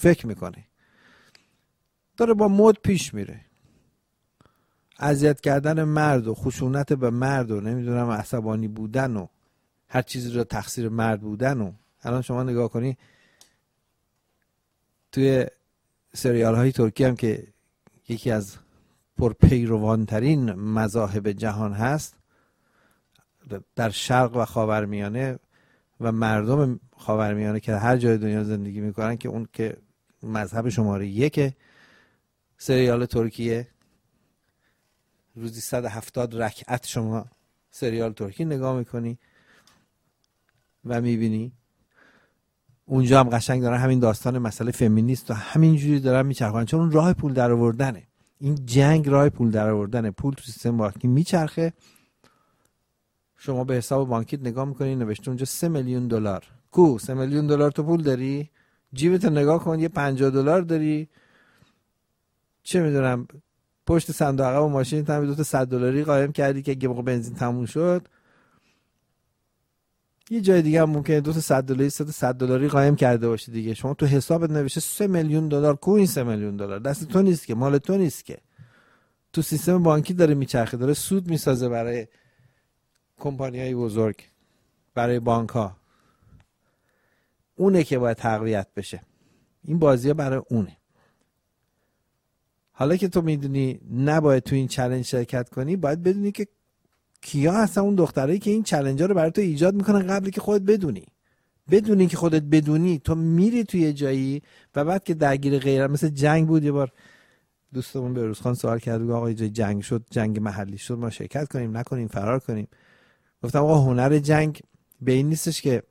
فکر میکنه، داره با مد پیش میره. اذیت کردن مرد و خشونت به مرد و نمیدونم عصبانی بودن و هر چیزی رو تقصیر مرد بودن. و الان شما نگاه کنی توی سریال های ترکی هم که یکی از پرپیروانترین مذاهب جهان هست در شرق و خاورمیانه و مردم خاورمیانه که هر جای دنیا زندگی میکنن، که اون که مذهب شماره 1 سریال ترکیه، روزی 170 رکعت شما سریال ترکی نگاه میکنی و میبینی اونجا هم قشنگ دارن همین داستان مسئله فمینیست و همینجوری دارن میچرخن، چون اون راه پول در آوردنه. این جنگ راه پول در آوردنه. پول تو سیستم بانکی میچرخه، شما به حساب بانکیت نگاه میکنی نوشته اونجا 3 میلیون دلار. کو 3 میلیون دلار تو پول داری؟ جیبت نگاه کن، یه 50 دلار داری، چه میدونم پشت صندوق عقب ماشین هم 2 تا 100 دلاری قایم کردی که اگه موقع بنزین تموم شد یه جای دیگه هم ممکنه 2 تا 100 دلاری 3 تا 100 دلاری قایم کرده باشی دیگه. شما تو حسابت نوشته 3 میلیون دلار. کو این 3 میلیون دلار دست تو نیست که، مال تو نیست که، تو سیستم بانکی داره میچرخه، داره سود میسازه برای کمپانی‌های بزرگ، برای بانک‌ها. اونه که باید تقویت بشه. این بازی‌ها برای اونه. حالا که تو میدونی نباید تو این چالش شرکت کنی، باید بدونی که کیا هستن اون دخترایی که این چالنج‌ها رو برای تو ایجاد میکنن قبلی که خودت بدونی که خودت بدونی تو میری توی جایی و بعد که درگیر غیرت، مثل جنگ بود. یه بار دوستمون بهروزخان سوال کرد آقا یه جنگ شد، جنگ محلی شد، ما شرکت کنیم نکنیم، فرار کنیم؟ گفتم آقا هنر جنگ به این نیستش که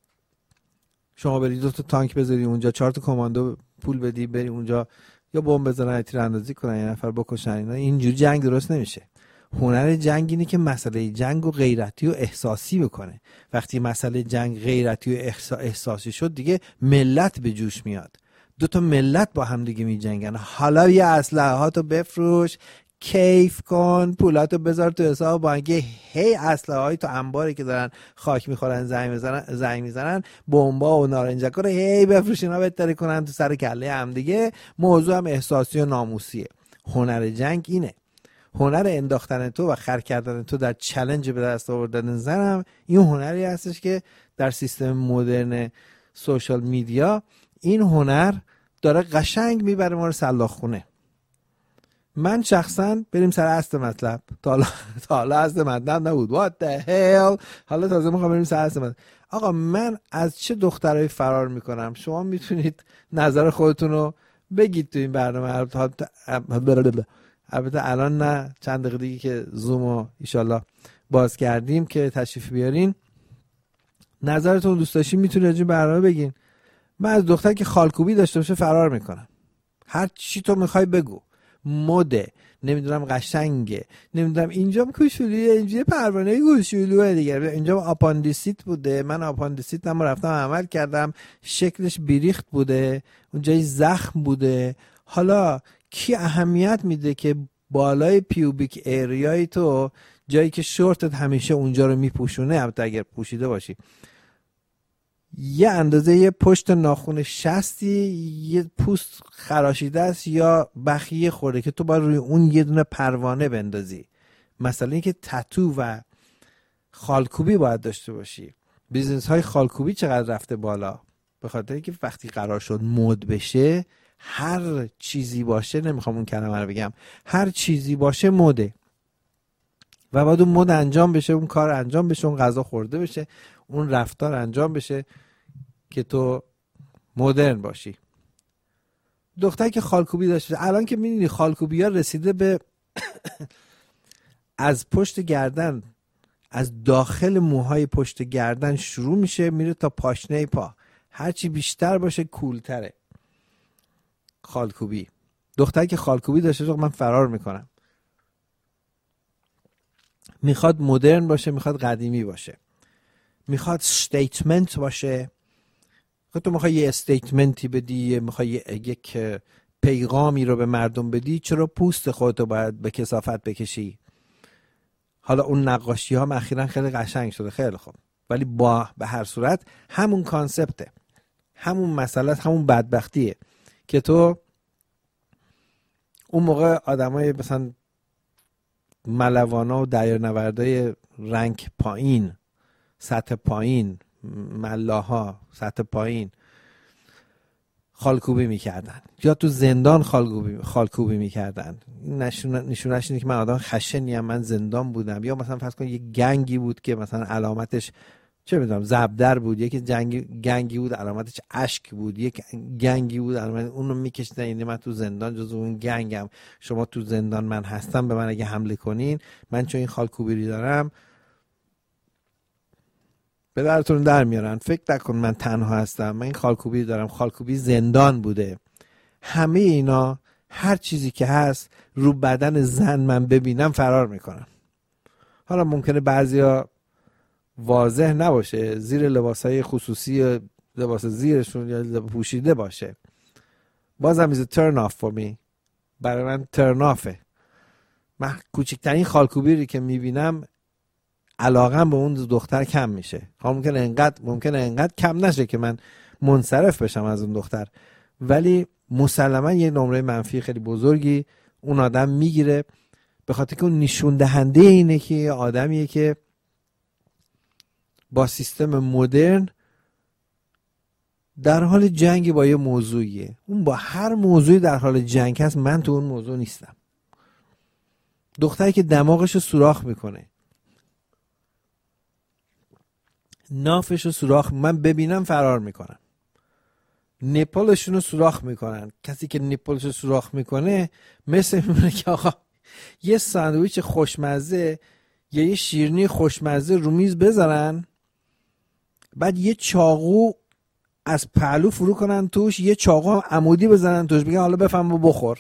شما بری 2 تا تانک بذاری اونجا، 4 تا کماندو پول بدی بری اونجا یا بمب بزنن، تیراندازی کنن، یه نفر بکشن. اینا اینجوری جنگ درست نمیشه. هنر جنگ اینه که مسئله جنگ و غیرتی و احساسی بکنه. وقتی مسئله جنگ غیرتی و احساسی شد دیگه ملت به جوش میاد. 2 تا ملت با هم دیگه میجنگن. حالا یه اسلحه‌هاتو بفروش، کیف کن، پولاتو بذار تو حساب بانکی، هی اسلحه‌های تو انباری که دارن خاک میخورن زنگ میزنن بمبا و نارنجکا رو هی بفروش، اینا بهتری کنن تو سر کله هم دیگه. موضوع هم احساسی و ناموسیه. هنر جنگ اینه. هنر انداختن تو و خر کردن تو در چالش به دست آوردن زنم، این هنری هستش که در سیستم مدرن سوشال میدیا این هنر داره قشنگ میبره ما رو سلاخونه. من شخصا بریم سر اصل مطلب. تا حالا اصل مطلب نبود. What the hell. حالا تازه میخوام بریم سر اصل مطلب. آقا من از چه دخترایی فرار میکنم؟ شما میتونید نظر خودتون رو بگید تو این برنامه. البته الان نه، چند دقیقه دیگه که زومو ایشالله باز کردیم که تشریف بیارین، نظرتون دوست داشتین میتونید راجع به برنامه بگین. من از دختر که خالکوبی داشته باشه فرار میکنم. هر چی تو میخوای بگو، مده، نمیدونم قشنگه، نمیدونم اینجام کوچولوئه، اینجا پروانه کوچولوئه دیگه، اینجا آپاندیسیت بوده، من آپاندیسیتم رفتم عمل کردم شکلش بیریخت بوده، اونجای زخم بوده. حالا کی اهمیت میده که بالای پیوبیک ایریای تو، جایی که شورتت همیشه اونجا رو میپوشونه، البته اگر پوشیده باشی، یه اندازه یه پشت ناخن شستی، یه پوست خراشیده است یا بخیه خورده که تو باید روی اون یه دونه پروانه بندازی. مثلا اینکه تتو و خالکوبی باید داشته باشی. بیزنس های خالکوبی چقدر رفته بالا؟ به خاطر اینکه وقتی قرار شد مد بشه، هر چیزی باشه، نمیخوام اون کلمه رو بگم، هر چیزی باشه مده و بعد اون مد انجام بشه، اون کار انجام بشه، اون غذا خورده بشه، اون رفتار انجام بشه که تو مدرن باشی. دختری که خالکوبی داشته، الان که می‌بینی خالکوبی ها رسیده به از پشت گردن، از داخل موهای پشت گردن شروع میشه میره تا پاشنه پا، هرچی بیشتر باشه کولتره. خالکوبی، دختری که خالکوبی داشته من فرار میکنم. میخواد مدرن باشه، میخواد قدیمی باشه، میخواد استیتمنت باشه. تو میخوای یه استیتمنتی بدی، میخوای یک پیغامی رو به مردم بدی، چرا پوست خودتو باید به کثافت بکشی؟ حالا اون نقاشی ها اخیراً خیلی قشنگ شده، خیلی خوب، ولی به هر صورت همون کانسپته، همون مسئله، همون بدبختیه. که تو اون موقع آدمای مثلا ملوانا و دریانوردای رنگ پایین، سطح پایین، ملاها سطح پایین خالکوبی میکردن یا تو زندان خالکوبی میکردن. نشونش اینه که من آدم خشنیم، من زندان بودم. یا مثلا فرض کن یک گنگی بود که مثلا علامتش چه میدونم زبدر بود، یکی گنگی بود علامتش اشک بود، یک گنگی بود علامت اونو میکشیدن. یعنی من تو زندان جزو اون گنگم، شما تو زندان من هستم، به من اگه حمله کنین من چون این خالکوبی دارم به درتون در میارن. فکر نکن من تنها هستم، من این خالکوبی دارم. خالکوبی زندان بوده. همه اینا هر چیزی که هست رو بدن زن من ببینم فرار میکنم. حالا ممکنه بعضیا واضح نباشه، زیر لباسای خصوصی لباس زیرشون یا پوشیده باشه، بازم is a turn off for me. برای من turn offه. من کوچکترین خالکوبی که میبینم علاقم به اون دختر کم میشه. ممکنه انقدر کم نشه که من منصرف بشم از اون دختر، ولی مسلما یه نمره منفی خیلی بزرگی اون آدم میگیره، به خاطر که اون نشون دهنده اینه که آدمیه که با سیستم مدرن در حال جنگ با یه موضوعیه. اون با هر موضوعی در حال جنگ هست، من تو اون موضوع نیستم. دختری که دماغش رو سوراخ میکنه، نافش رو سوراخ، من ببینم فرار میکنم. نپلشون رو سوراخ میکنن. کسی که نپلش رو سوراخ میکنه مثل میمونه که آقا یه ساندویچ خوشمزه یا یه شیرینی خوشمزه رو میز بذارن، بعد یه چاقو از پهلو فرو کنن توش، یه چاقو هم عمودی بزنن توش، بگن حالا بفهم و بخور.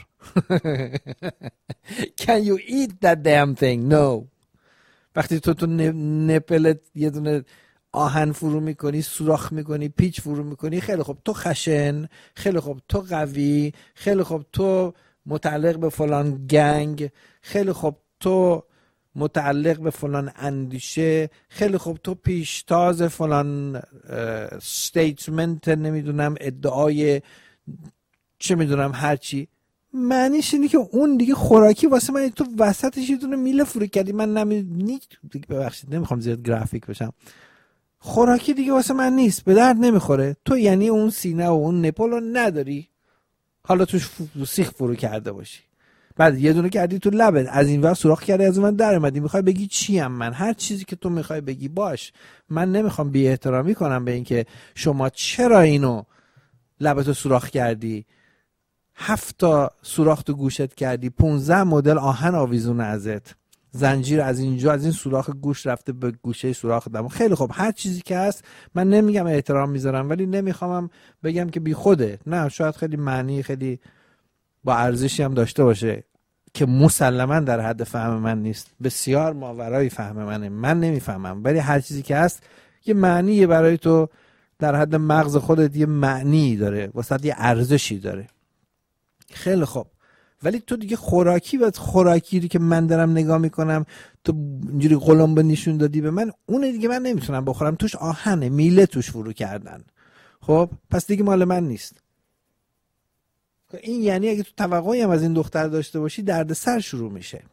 Can you eat that damn thing? No. وقتی تو نپلت یه دونه آهن فرو میکنی، سوراخ میکنی، پیچ فرو میکنی، خیلی خوب تو خشن، خیلی خوب تو قوی، خیلی خوب تو متعلق به فلان گنگ، خیلی خوب تو متعلق به فلان اندیشه، خیلی خوب تو پیشتاز فلان ستیتمنت، نمیدونم ادعای چه میدونم هرچی. معنیش اینه که اون دیگه خوراکی واسه من، تو وسطش یه دونه میله فرو کردی، من ببخشید نمیخوام زیاد گرافیک بشم، خوراکی دیگه واسه من نیست، به درد نمیخوره. تو یعنی اون سینه و اون نپل رو نداری، حالا توش سیخ فرو کرده باشی، بعد یه دونه کردی تو لبت، از این ور سوراخ کردی از اون ور در اومدی، میخوای بگی چیم من؟ هر چیزی که تو میخوای بگی باش. من نمیخوام بی احترامی کنم به این که شما چرا اینو لبتو سوراخ کردی، 7 تا سوراخ تو گوشت کردی، 15 مدل آهن آویزونه ازت، زنجیر از اینجا از این سوراخ گوش رفته به گوشه سوراخ دم. خیلی خب هر چیزی که هست من نمیگم احترام میذارم، ولی نمیخوامم بگم که بی خوده. نه، شاید خیلی معنی خیلی با ارزشی هم داشته باشه که مسلما در حد فهم من نیست، بسیار ماورای فهم منه، من نمیفهمم، ولی هر چیزی که هست یه معنی برای تو در حد مغز خودت یه معنی داره، واسه یه ارزشی داره. خیلی خوب، ولی تو دیگه خوراکی که من دارم نگاه میکنم تو اینجوری قلم به نشون دادی به من، اون دیگه من نمیتونم بخورم، توش آهنه، میله توش فرو کردن. خب پس دیگه مال من نیست. این یعنی اگه تو توقعی هم از این دختر داشته باشی دردسر شروع میشه.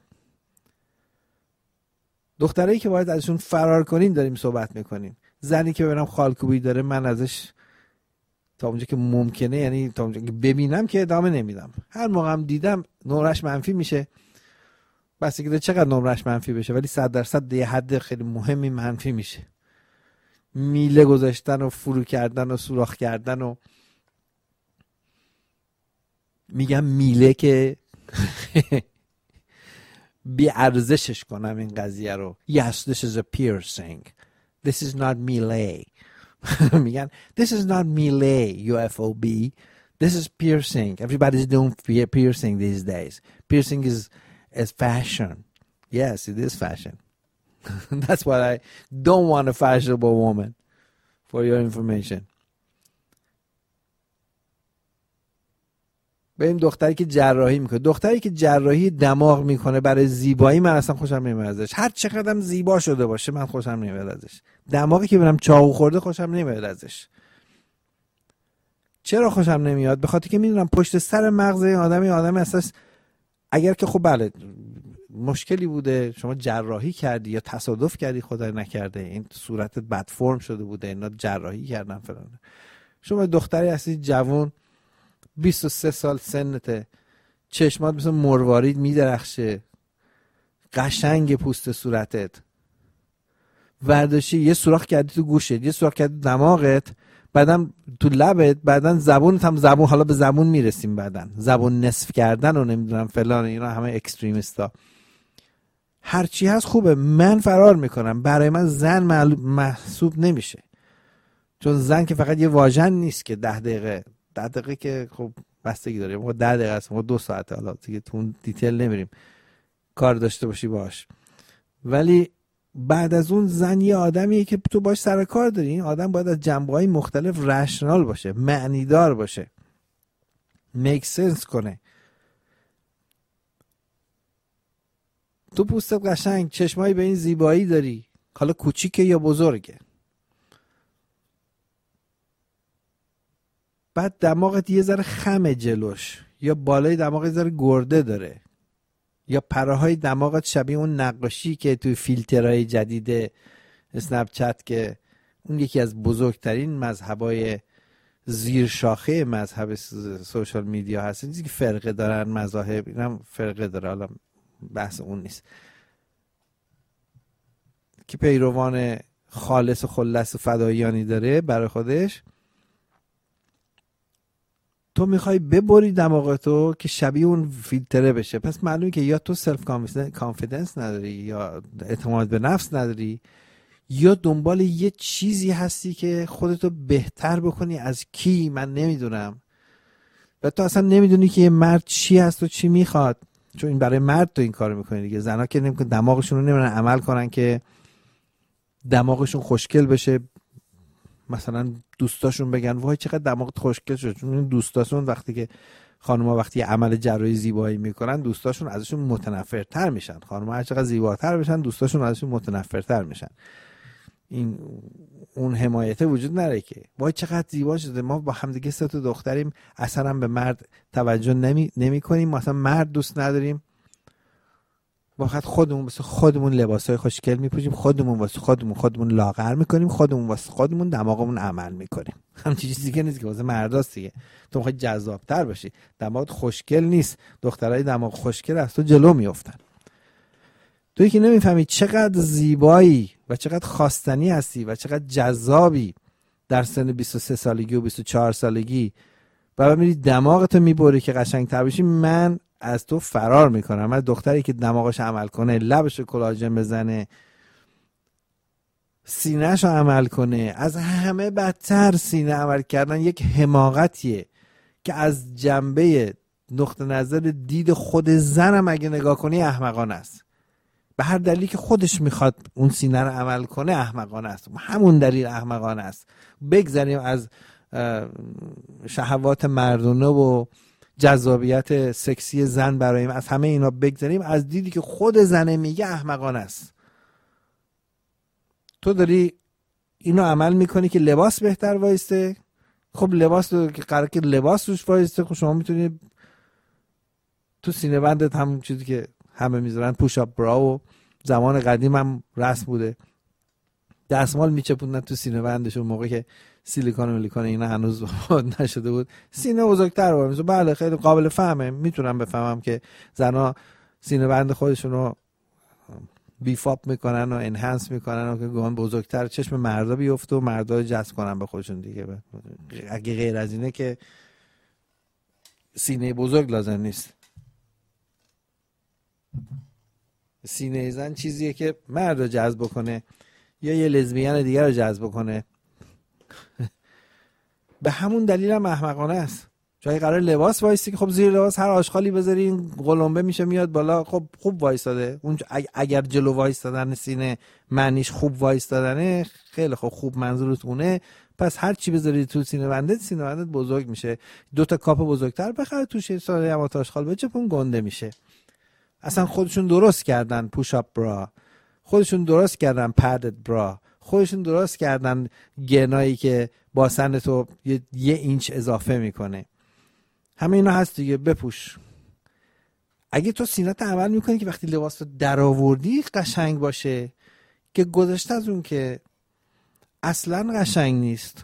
دخترایی که باید ازشون فرار کنیم داریم صحبت میکنیم. زنی که ببینم خالکوبی داره، من ازش تا اونجا که ممکنه، یعنی تا اونجا که ببینم که ادامه نمیدم. هر موقع هم دیدم نمرش منفی میشه، بس که چقدر نمرش منفی بشه، ولی 100% یه حد خیلی مهمی منفی میشه. میله گذاشتن و فرو کردن و سوراخ کردن و میگم میله که بی ارزشش کنم این قضیه رو. Yes, this is a piercing. This is not melee. میگن this is not melee, UFOB. This is piercing. Everybody's doing piercing these days. Piercing is fashion. Yes, it is fashion. That's why I don't want a fashionable woman, for your information. به این دختری که جراحی میکنه، دختری که جراحی دماغ میکنه برای زیبایی، من اصلا خوشم نمیاد ازش. هر چقدرم زیبا شده باشه من خوشم نمیاد ازش. دماغی که برم چاقو خورده خوشم نمیاد ازش. چرا خوشم نمیاد؟ به خاطر که میدونم پشت سر مغز این آدم اساس اگر که خب بله مشکلی بوده، شما جراحی کردی یا تصادف کردی خدای نکرده، این صورتت بد فرم شده بوده، اینا جراحی کردن فلان، شما دختری هستی جوان 23 سال سنته، چشمات مثل مروارید میدرخشه، قشنگ پوست صورتت، ورداشی یه سوراخ کردی تو گوشت، یه سوراخ کردی تو دماغت، بعدم تو لبت، بعدن زبونت هم زبون، حالا به زبون میرسیم، بعدن زبون نصف کردن و نمیدونم فلان، اینا همه اکستریمیستا. هرچی هست خوبه، من فرار میکنم. برای من زن محسوب نمیشه، چون زن که فقط یه واژن نیست که 10 دقیقه که خب بستگی داره، ما 10 دقیقه است، ما 2 ساعته، حالا دیگه تو اون دیتیل نمیریم، کار داشته باشی باش. ولی بعد از اون زن یه آدمیه که تو باش سر کار داری. این آدم باید از جنبه‌های مختلف رشنال باشه، معنیدار باشه، میک سنس کنه. تو پوستت قشنگ، چشمایی به این زیبایی داری، حالا کوچیکه یا بزرگه، بعد دماغت یه ذره خمه جلوش، یا بالای دماغت یه ذره گرده داره، یا پرههای دماغت شبیه اون نقاشی که توی فیلترهای جدید اسنپ چت، که اون یکی از بزرگترین مذهبای زیر شاخه مذهب سوشال میدیا هست. چیزی که فرقه دارن مذاهب، اینم فرقه داره، حالا بحث اون نیست، که پیروان خالص و خلص و فداییانی داره برای خودش. تو میخوای ببری دماغتو که شبیه اون فیلتره بشه، پس معلومه که یا تو سلف کانفیدنس نداری، یا اعتماد به نفس نداری، یا دنبال یه چیزی هستی که خودتو بهتر بکنی از کی، من نمیدونم. و تو اصلا نمیدونی که یه مرد چی هست و چی میخواد، چون این برای مرد تو این کارو میکنی دیگه. زنا که نمیکنن، دماغشون رو نمیدونن عمل کنن که دماغشون خوشگل بشه، مثلا دوستاشون بگن وای چقدر دماغت خوشگل شد، چون دوستاشون وقتی که خانم‌ها وقتی عمل جراحی زیبایی میکنن، دوستاشون ازشون متنفرتر میشن. خانم‌ها هر چقدر زیباتر بشن، دوستاشون ازشون متنفرتر میشن. این اون حمایت وجود نداره که وای چقدر زیبا شده، ما با همدیگه 3 تا دختریم، اصلا به مرد توجه نمی کنیم، مثلا مرد دوست نداریم، واقعا خودمون واسه خودمون لباسای خوشگل میپوشیم، خودمون واسه خودمون لاغر میکنیم، خودمون واسه خودمون دماغمون عمل میکنیم. همین چیزی که نیست که واسه مرداست دیگه. تو میخوای جذابتر باشی، دماغت خوشگل نیست، دخترای دماغ خوشگل از تو جلو میافتن. تویی که نمیفهمی چقدر زیبایی و چقدر خواستنی هستی و چقدر جذابی در سن 23 سالگی و 24 سالگی، و میری دماغتو میبری که قشنگ‌تر بشی. من از تو فرار میکنم. من دختری که دماغش عمل کنه، لبش کلاژن بزنه، سینه‌شو عمل کنه، از همه بدتر سینه عمل کردن یک حماقتیه که از جنبه نقطه نظر دید خود زنم اگه نگاه کنی احمقانه است. به هر دلیلی که خودش میخواد اون سینه رو عمل کنه احمقانه است، همون دلیل احمقانه است. بگذاریم از شهوات مردونه و جذابیت سکسی زن برایم، از همه اینا بگذاریم، از دیدی که خود زنه میگه احمقانه است. تو داری اینو عمل میکنی که لباس بهتر وایسته. خب لباس که قراره که لباس روش وایسته، خب شما میتونی تو سینه بندت همون چیزی که همه میذارن پوش اپ برا، و زمان قدیم هم رسم بوده، دستمال میچپوندن تو سینه بندشون موقعی که سیلیکون و میلیکون اینا هنوز نشده بود، سینه بزرگتر بود. بله خیلی قابل فهمه، میتونم بفهمم که زنا سینه بند خودشون رو بیفاپ میکنن و انهانس میکنن و که گمان بزرگتر چشم مردا بیفته و مردا جذب کنن به خودشون دیگه. اگه غیر از اینه که سینه بزرگ لازم نیست. سینه زن چیزیه که مرد رو جذب کنه یا یه لزبیان دیگر رو جذب کنه. به همون دلیل هم احمقانه است. جایی قرار لباس وایستی که خب زیر لباس هر آشغالی بذاری این قلمبه میشه میاد بالا. خب خوب وایستاده اون، اگر جلو وایستادن سینه معنیش خوب وایستادنه، خیلی خوب منظورت اونه، پس هر چی بذاری تو سینه بندت بزرگ میشه. 2 تا کاپ بزرگتر بخره توش ساده هم آشغال بچپون گنده میشه. اصلا خودشون درست کردن پوش اپ برا، خودشون درست کردن پدد برا، خودشون درست کردن گنایی که باسن تو یه اینچ اضافه میکنه. همه اینا هست دیگه. بپوش. اگه تو سینت عمل میکنی که وقتی لباس رو در آوردی قشنگ باشه، که گذشته از اون که اصلا قشنگ نیست.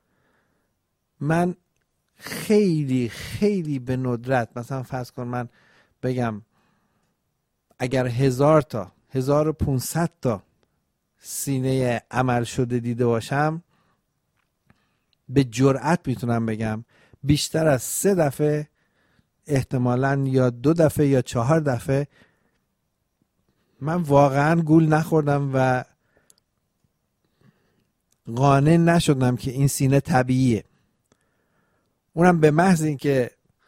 من خیلی خیلی به ندرت، مثلا فرض کن من بگم اگر 1000 تا 1500 تا سینه عمل شده دیده باشم، به جرئت میتونم بگم بیشتر از 3 دفعه احتمالاً یا 2 دفعه یا 4 دفعه من واقعا گول نخوردم و قانع نشدم که این سینه طبیعیه. اونم به محض این که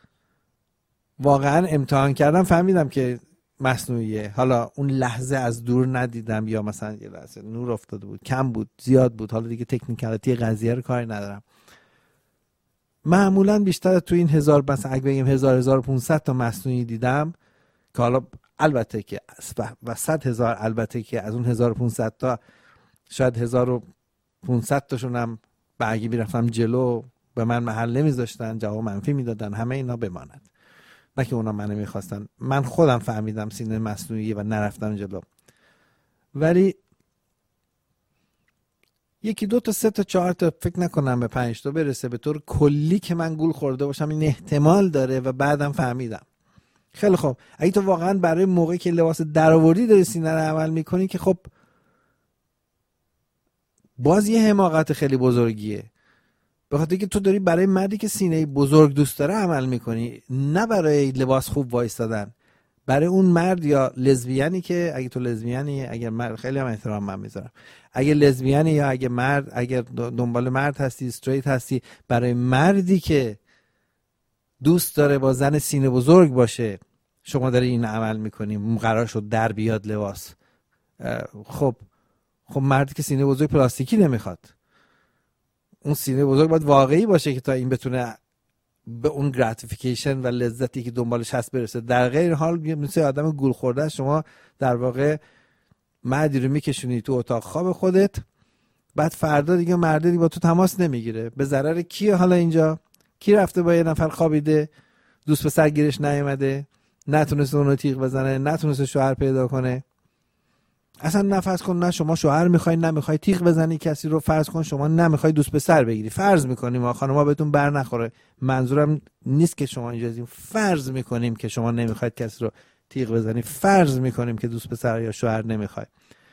واقعا امتحان کردم فهمیدم که مصنوعیه. حالا اون لحظه از دور ندیدم، یا مثلا یه لحظه نور افتاده بود، کم بود، زیاد بود، حالا دیگه تکنیکالیتی قضیه رو کاری ندارم. معمولا بیشتر تو این 1000 مثلا اگه بگیم 1500 تا مصنوعی دیدم که حالا البته که و 100,000 البته که از اون 1500 تا شاید 1500 تاشون هم برگی میرفتم جلو، به من محل نمیذاشتن، جواب منفی میدادن، همه اینا بماند. نه که اونا منو میخواستن، من خودم فهمیدم سینه مصنوعیه و نرفتم جلو. ولی 1 2 تا 3 تا 4 تا فکر نکنم به 5 تا برسه به طور کلی که من گول خورده باشم این احتمال داره و بعدم فهمیدم. خیلی خوب، اگه تو واقعا برای موقعی که لباس درآوردی داری سینه رو عمل میکنی که خب باز یه حماقت خیلی بزرگیه، به خاطر که تو داری برای مردی که سینه بزرگ دوست داره عمل میکنی، نه برای لباس خوب وایستادن. برای اون مرد یا لزبیانی که اگه تو لزبیانی، اگر مرد، خیلی هم احترام من میذارم، اگه لزبیانی یا اگه مرد، اگر دنبال مرد هستی، استریت هستی، برای مردی که دوست داره با زن سینه بزرگ باشه شما داری این عمل میکنی، قرار شد در بیاد لباس. خب مردی که سینه بزرگ پلاستیکی نمیخواد، اون سینه بزرگ باید واقعی باشه که تا این بتونه به اون گراتیفیکیشن و لذتی که دنبالش هست برسه. در غیر حال مثل آدم گول خورده شما در واقع مردی رو میکشونی تو اتاق خواب خودت، بعد فردا دیگه مردی با تو تماس نمیگیره. به ضرر کیه حالا اینجا؟ کی رفته با یه نفر خوابیده، دوست پسر گیرش نیومده، نتونسته اونو تیغ بزنه، نتونسته شوهر پیدا کنه؟ اصلا نفرض کن نه شما شوهر میخوای نمیخوای تیغ بزنی کسی رو، فرض کن شما نمیخوای دوست پسر بگیری، فرض میکنیم ما خانم‌ها بهتون بر نخوره، منظورم نیست که شما اینجا، فرض میکنیم که شما نمیخواید کسی رو تیغ بزنی، فرض میکنیم که دوست پسر یا شوهر نمیخوای.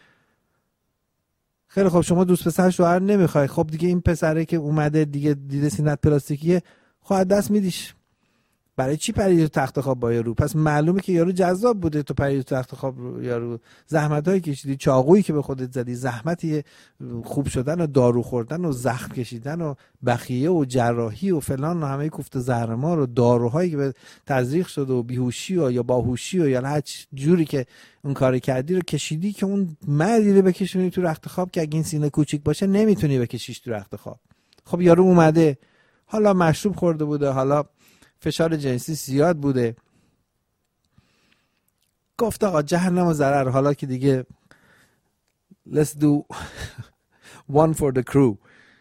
خیلی خب شما دوست پسر شوهر نمیخوای، خب دیگه این پسره که اومده دیگه دیده سینت پلاستیکیه، خب دست میدیش. برای چی پرید تو تخت خواب با یارو؟ پس معلومه که یارو جذاب بوده، تو پرید تو تخت خواب یارو، زحمتایی کشیدی، چاقویی که به خودت زدی، زحمتی خوب شدن و دارو خوردن و زخم کشیدن و بخیه و جراحی و فلان و همه کوفت زهرمار و داروهایی که به تزریق شده و بیهوشی و یا باهوشی و یا هر جوری که اون کاری کردی رو کشیدی که اون مردی رو بکشونی تو رخت خواب که اگه این سینه کوچیک باشه نمیتونی بکشیش تو رخت خواب. خب یارو اومده، حالا مشروب خورده بوده، حالا فشار جنسی زیاد بوده، گفت آقا جهنم و ضرر، حالا که دیگه let's do one for the crew.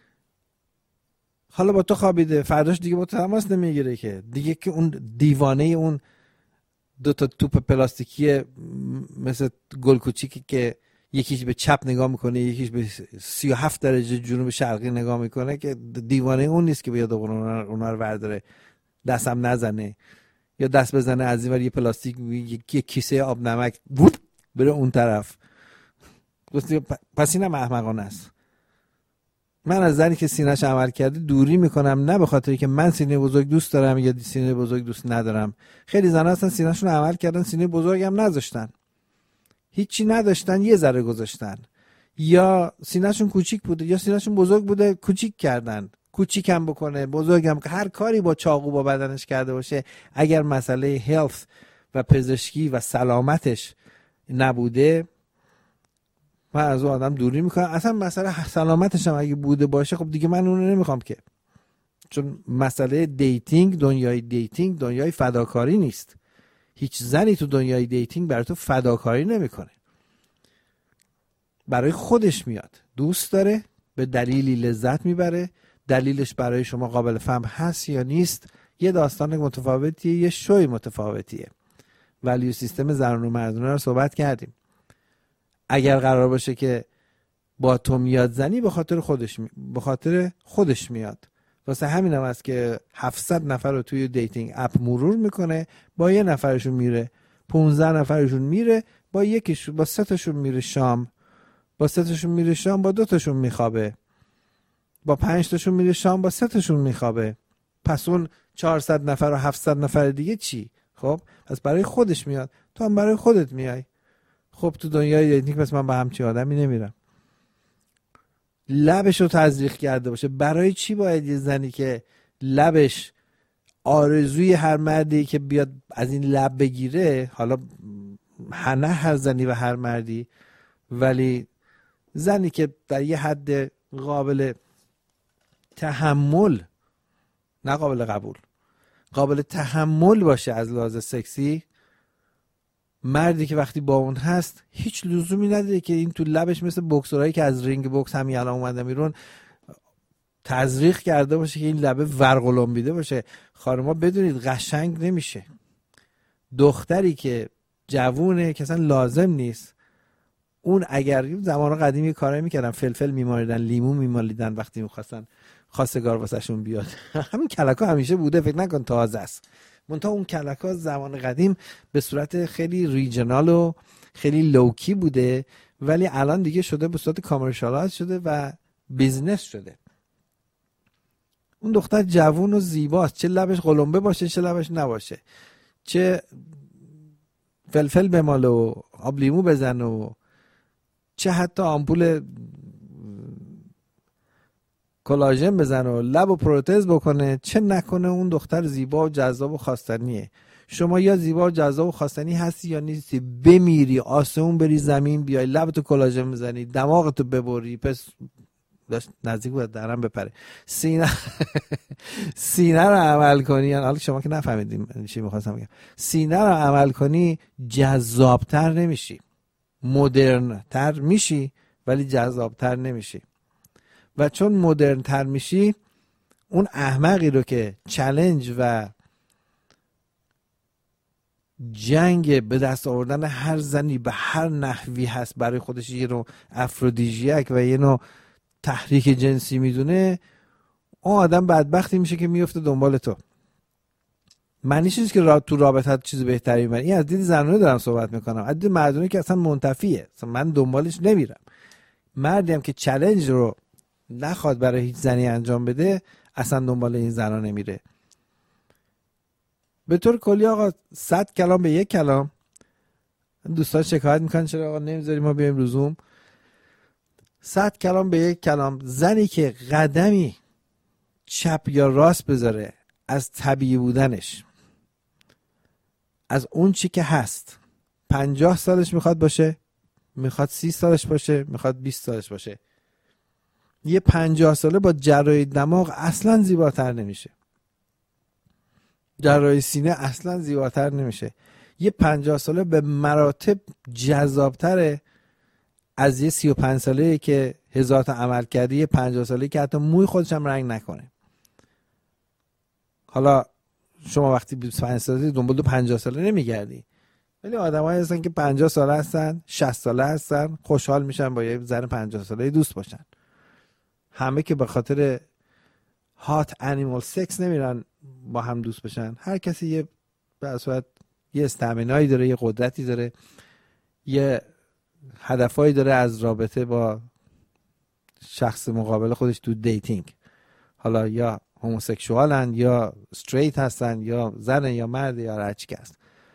حالا با تو خوابیده، فرداش دیگه با تو تماس نمیگیره که دیگه، که اون دیوانه اون 2 تا توپ پلاستیکی مثل گل کوچیکی که یکیش به چپ نگاه میکنه یکیش به 37 درجه جنوب شرقی نگاه میکنه، که دیوانه اون نیست که بیاد اونا رو برداره دستم نزنه یا دست بزنه از این ور یه پلاستیک یک کیسه آب نمک بره اون طرف. پس اینم احمقانه است. من از زنی که سینه‌اش عمل کرده دوری میکنم، نه به خاطری که من سینه بزرگ دوست دارم یا سینه بزرگ دوست ندارم. خیلی زنا هستن سینه‌شون عمل کردن سینه بزرگ هم نذاشتن، هیچی نداشتن، یه ذره گذاشتن، یا سینه‌شون کوچیک بوده یا سینه‌شون بزرگ بوده کوچیک کردن. کوچیکم بکنه بزرگم، هر کاری با چاقو با بدنش کرده باشه، اگر مسئله هلث و پزشکی و سلامتش نبوده من از اون آدم دوری میکنم. اصلا مسئله سلامتش هم اگه بوده باشه خب دیگه من اون رو نمیخوام که، چون مسئله دیتینگ، دنیای دیتینگ دنیای فداکاری نیست. هیچ زنی تو دنیای دیتینگ برای تو فداکاری نمیکنه، برای خودش میاد، دوست داره، به دلیلی لذت میبره، دلیلش برای شما قابل فهم هست یا نیست یه داستان متفاوتیه، یه شوی متفاوتیه. ولیو سیستم زنان و مردانه رو صحبت کردیم. اگر قرار باشه که با تو میاد زنی به خاطر خودش میاد. واسه همین هم هست که 700 نفر رو توی دیتینگ اپ مرور میکنه، با یه نفرشون میره، 15 نفرشون میره، با 3 تاشون میره شام، با 3 تاشون میره شام، با 2 تاشون میخوابه، با 5 تاشون میره شام، با 3 تاشون میخوابه. پس اون 400 نفر و 700 نفر دیگه چی؟ خب پس برای خودش میاد، تو هم برای خودت میای. خب تو دنیای دیتینگ پس من با همچین آدمی نمیرم. لبش رو تزریق کرده باشه. برای چی باید یه زنی که لبش آرزوی هر مردی که بیاد از این لب بگیره، حالا نه هر زنی و هر مردی، ولی زنی که در یه حد قابل تحمل، نه قابل قبول، قابل تحمل باشه از لحاظ سکسی، مردی که وقتی با اون هست هیچ لزومی نداره که این تو لبش مثل بوکسورایی که از رینگ بوکس همین الان اومدن بیرون تزریق کرده باشه که این لبه ورقلمبیده باشه. خانم‌ها بدونید قشنگ نمیشه. دختری که جوونه که اصلا لازم نیست. اون اگر زمان قدیمی کارایی میکردن، فلفل میمالیدن، لیمو میمالیدن وقتی میخواستن خواستگار واسهشون بیاد. همین کلکا همیشه بوده، فکر نکن تازه است. منتها اون کلکا زمان قدیم به صورت خیلی ریجنال و خیلی لوکی بوده، ولی الان دیگه شده به صورت کامرشالایز شده و بیزنس شده. اون دختر جوون و زیباست، چه لبش قلمبه باشه چه لبش نباشه، چه فلفل بماله و آب لیمو بزنه و چه حتی آمپول کلاژن بزنه و لب و پروتز بکنه، چه نکنه، اون دختر زیبا و جذاب و خواستنیه. شما یا زیبا و جذاب و خواستنی هستی یا نیستی. بمیری آسمون بری زمین بیای، لبتو کلاژن بزنی، دماغتو ببری، پس نزدیک بود درم بپره، سینه رو عمل کنی. یعنی حالا شما که نفهمیدیم چی می‌خواستم بگم. سینه رو عمل کنی جذابتر نمیشی، مدرن تر میشی ولی جذابتر نمیشی. و چون مدرن تر میشی، اون احمقی رو که چالش و جنگ به دست آوردن هر زنی به هر نحوی هست برای خودش یه نوع افرودیژیک و یه نوع تحریک جنسی میدونه، اون آدم بدبختی میشه که میفته دنبال تو. معنیش نیست که تو رابطه چیز بهتری میبری. این از دید زنانه دارم صحبت میکنم، از دید مردانه که اصلا منتفیه، اصلا من دنبالش نمیرم. مردی هم که چالش رو نخواد برای هیچ زنی انجام بده اصلا دنبال این زنا نمیره. به طور کلی آقا 100 کلام به 1 کلام. دوستان شکایت میکنن چرا آقا نمیذاری ما بیایم روزوم. 100 کلام به 1 کلام. زنی که قدمی چپ یا راست بذاره از طبیعی بودنش، از اون چی که هست، 50 سالش میخواد باشه، میخواد 30 سالش باشه، میخواد 20 سالش باشه، یه 50 ساله با جراحی دماغ اصلا زیباتر نمیشه، جراحی سینه اصلا زیباتر نمیشه. یه 50 ساله به مراتب جذابتره از یه 35 ساله که هزار تا عمل کرده، یه 50 ساله که حتی موی خودش هم رنگ نکنه. حالا شما وقتی 25 ساله دنبال 50 ساله نمیگردی، ولی آدمایی هستن که 50 ساله هستن، 60 ساله هستن، خوشحال میشن با یه زن 50 ساله دوست باشن. همه که به خاطر هات انیمال سکس نمیرن با هم دوست بشن. هر کسی یه به صورت یه استامینایی داره، یه قدرتی داره، یه هدفایی داره از رابطه با شخص مقابل خودش تو دیتینگ. حالا یا هوموسکسوالن یا استریت هستن یا زن یا مرد یا هر چی که هست.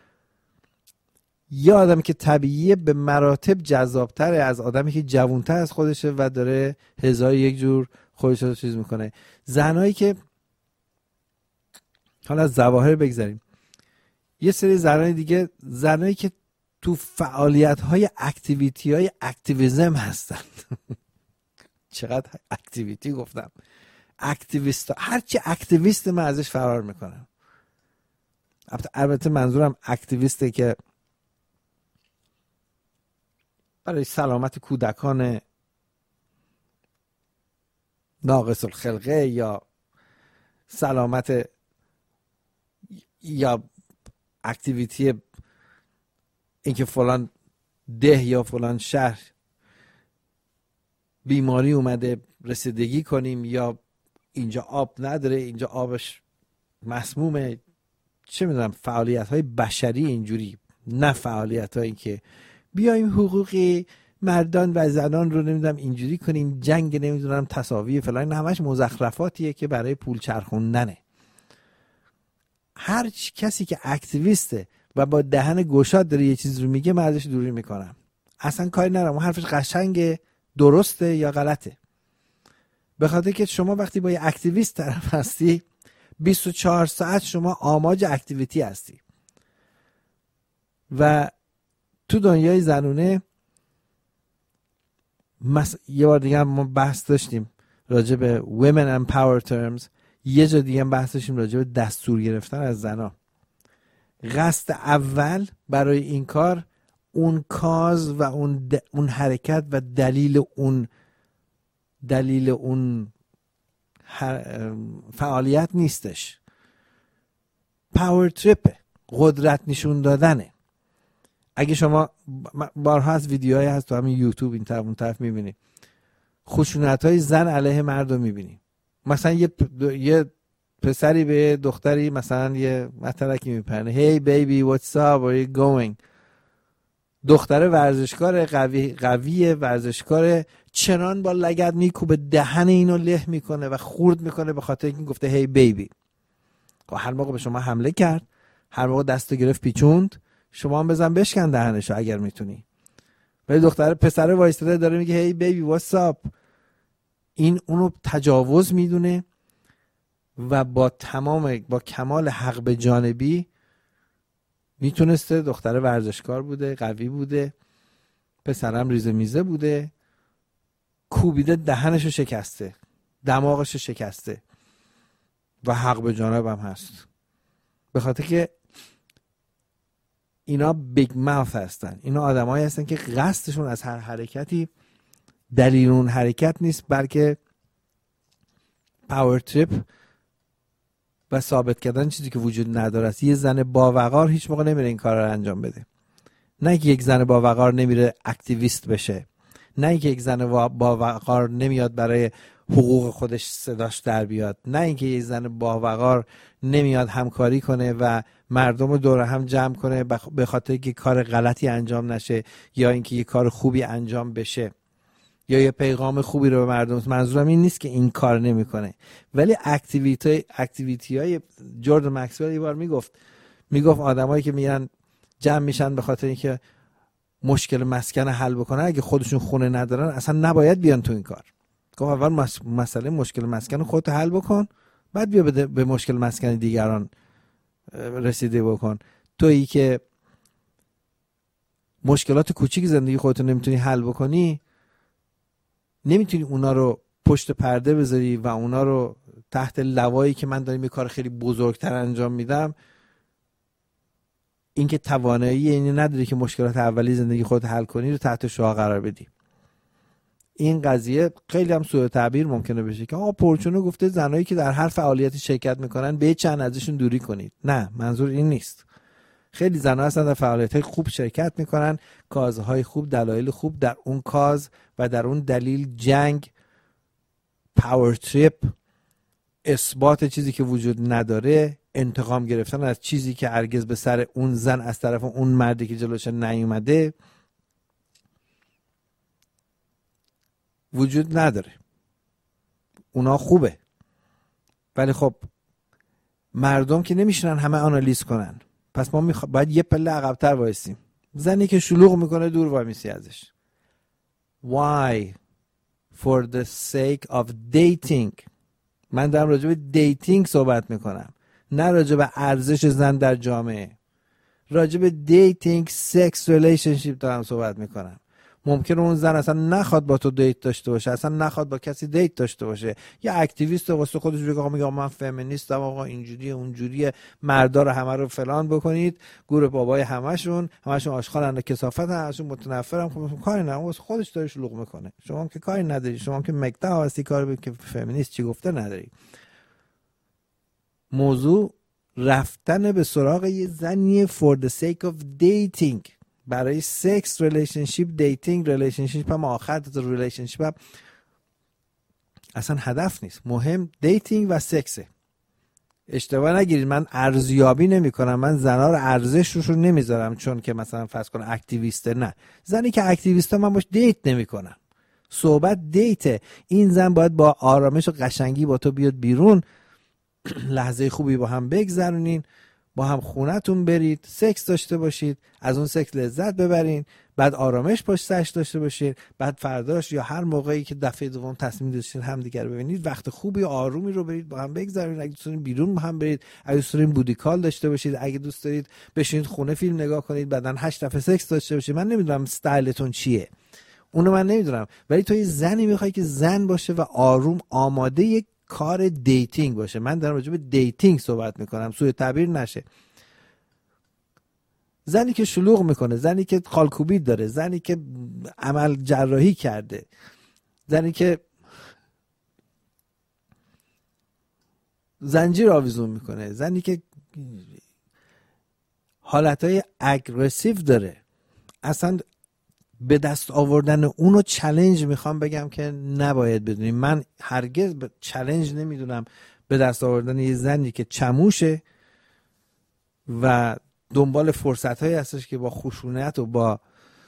یه آدمی که طبیعیه به مراتب جذابتره از آدمی که جوانتر از خودشه و داره هزار یک جور خودش رو چیز میکنه. زنایی که حالا از ظواهر بگذاریم، یه سری زنای دیگه، زنایی که تو فعالیت‌های اکتیویتی‌های اکتیویسم هستن. چقدر اکتیویتی گفتم، اکتیویست، هرچی اکتیویست من ازش فرار میکنم. البته منظورم اکتیویسته که برای سلامت کودکان ناقص الخلقه یا سلامت یا اکتیویتی اینکه فلان ده یا فلان شهر بیماری اومده رسیدگی کنیم، یا اینجا آب نداره، اینجا آبش مسمومه، چه میدونم فعالیت های بشری اینجوری، نه فعالیت هایی که بیایم حقوقی مردان و زنان رو نمیدونم اینجوری کنیم، جنگ نمیدونم تساوی فلان، همش مزخرفاتیه که برای پول چرخوندنه. هر کسی که اکتیویسته و با دهن گشاد داره یه چیز رو میگه، من ازش دوری میکنم، اصلا کاری ندارم اون حرفش قشنگه، درسته یا غلطه. به خاطر که شما وقتی با یه اکتیویست طرف هستی 24 ساعت شما آماج اکتیویتی هستی. و تو دنیای زنونه یه بار دیگه ما بحث داشتیم راجع به women and power terms، یه جا دیگه بحث داشتیم راجع به دستور گرفتن از زنا. قصد اول برای این کار اون کاز و اون حرکت و دلیل اون فعالیت نیستش. پاور تریپه، قدرت نشون دادنه. اگه شما بارها از ویدیوهایی هست تو همین یوتیوب این طرف اون طرف میبینی خشونت‌های زن علیه مرد رو میبینی. مثلا یه پسری به دختری مثلا یه مترکی میپرنه hey baby what's up where you going. دختر ورزشکار قویه ورزشکار، چنان با لگد میکوبه دهن اینو له میکنه و خورد میکنه به خاطر اینکه گفته hey baby. هر موقع به شما حمله کرد، هر موقع دستو گرفت پیچوند، شما هم بزن بشکن دهنشو اگر میتونی. ولی پسر وایستاده داره میگه hey baby what's up. این اونو تجاوز میدونه و با کمال حق به جانبی میتونسته، دختر ورزشکار بوده، قوی بوده، پسرم ریزه میزه بوده، کوبیده دهنشو شکسته، دماغشو شکسته و حق به جانب هم هست. به خاطر که اینا بیگ ماوث هستن، اینا آدمایی هستن که قصدشون از هر حرکتی دلیل اون حرکت نیست، بلکه پاور تریپ و ثابت کردن چیزی که وجود نداره است. یه زن باوقار هیچ موقع نمیره این کار رو انجام بده. نه که یک زن باوقار نمیره اکتیویست بشه، نه که یک زن باوقار نمیاد برای حقوق خودش صداش در بیاد، نه اینکه یک زن باوقار نمیاد همکاری کنه و مردم رو دور هم جمع کنه به خاطر که کار غلطی انجام نشه یا اینکه یه کار خوبی انجام بشه یا یه پیغام خوبی رو به مردم. منظورم این نیست که این کار نمیکنه، ولی اکتیویتی های جوردن مکسول یه بار میگفت آدمایی که میرن جمع میشن به خاطر اینکه مشکل مسکن حل بکنن، اگه خودشون خونه ندارن اصلا نباید بیان تو این کار. گفت اول مسئله مشکل مسکن خودت حل بکن، بعد بیا به مشکل مسکن دیگران رسیده بکن. تویی که مشکلات کوچیک زندگی خودت نمیتونی حل بکنی، نمیتونی اونا رو پشت پرده بذاری و اونا رو تحت لوایی که من دارم یه کار خیلی بزرگتر انجام میدم، اینکه توانایی اینو نداری که مشکلات اولی زندگی خودت حل کنی رو تحت شعاع قرار بدی. این قضیه خیلی هم سوء تعبیر ممکنه بشه که پرچونو گفته زنایی که در هر فعالیتی شرکت میکنن به چند ازشون دوری کنید. نه، منظور این نیست. خیلی زنها هستن در فعالیت‌های خوب شرکت میکنن، کازهای خوب، دلایل خوب در اون کاز و در اون دلیل جنگ، پاور تریپ، اثبات چیزی که وجود نداره، انتقام گرفتن از چیزی که هرگز به سر اون زن از طرف اون مردی که جلوش نیومده وجود نداره. اونا خوبه، ولی خب مردم که نمیشنن همه آنالیز کنن. پس ما باید یه پله عقب‌تر وایسیم. زنی که شلوغ میکنه دور وای میسی ازش. Why? For the sake of dating. من دارم راجع به دیتینگ صحبت میکنم، نه راجع به ارزش زن در جامعه. راجع به دیتینگ، سکس، ریلیشنشیپ دارم صحبت میکنم. ممکنه اون زن اصلا نخواد با تو دیت داشته باشه، اصلا نخواد با کسی دیت داشته باشه، یا اکتیویست واسه خودش میگه من فمینیستم، آقا اینجوریه اونجوریه، مردا رو همه رو فلان بکنید، گور بابای همشون آشغالن و کثافتن، همشون متنفرن. خب کاری نه، واسه خودش داره شلوغ میکنه، شما هم که کاری نداری، شما هم که مکتا هستی کار که فمینیست چی گفته نداری. موضوع رفتن به سراغ یه زنی for the sake of dating، برای سکس ریلیشنشیپ، دیتینگ ریلیشنشیپ هم آخر ریلیشنشیپ هم اصلا هدف نیست، مهم دیتینگ و سکسه. اشتباه نگیرید، من ارزیابی نمی کنم، من زنا رو ارزش رو نمیذارم چون که مثلا فرض کن اکتیویسته، نه، زنی که اکتیویسته من باش دیت نمی کنم، صحبت دیته. این زن باید با آرامش و قشنگی با تو بیاد بیرون، لحظه خوبی با هم بگذرونین، با هم خونتون برید، سکس داشته باشید، از اون سکس لذت ببرین، بعد آرامش پشت سرش داشته باشید، بعد فرداش یا هر موقعی که دفعه دوم تصمیم داشتین همدیگه رو ببینید، وقت خوبی و آرومی رو برید با هم بگذرونید. اگه دوست دارین بیرون با هم برید، اگه دوست دارین بودی کال داشته باشید، اگه دوست دارید بشینید خونه فیلم نگاه کنید، بعدن 8 دفعه سکس داشته باشید. من نمیدونم استایلتون چیه، اونو من نمیدونم، ولی تو یه زنی میخوای که زن باشه و آروم آماده یک کار دیتینگ باشه. من دارم راجع به دیتینگ صحبت میکنم، سوء تعبیر نشه. زنی که شلوغ میکنه، زنی که خالکوبی داره، زنی که عمل جراحی کرده، زنی که زنجیر آویزون میکنه، زنی که حالتهای اگریسیو داره، اصلا به دست آوردن اونو چالش میخوام بگم که نباید بدونی. من هرگز چالش نمیدونم به دست آوردن یه زنی که چموشه و دنبال فرصت هایی هستش که با خشونت و با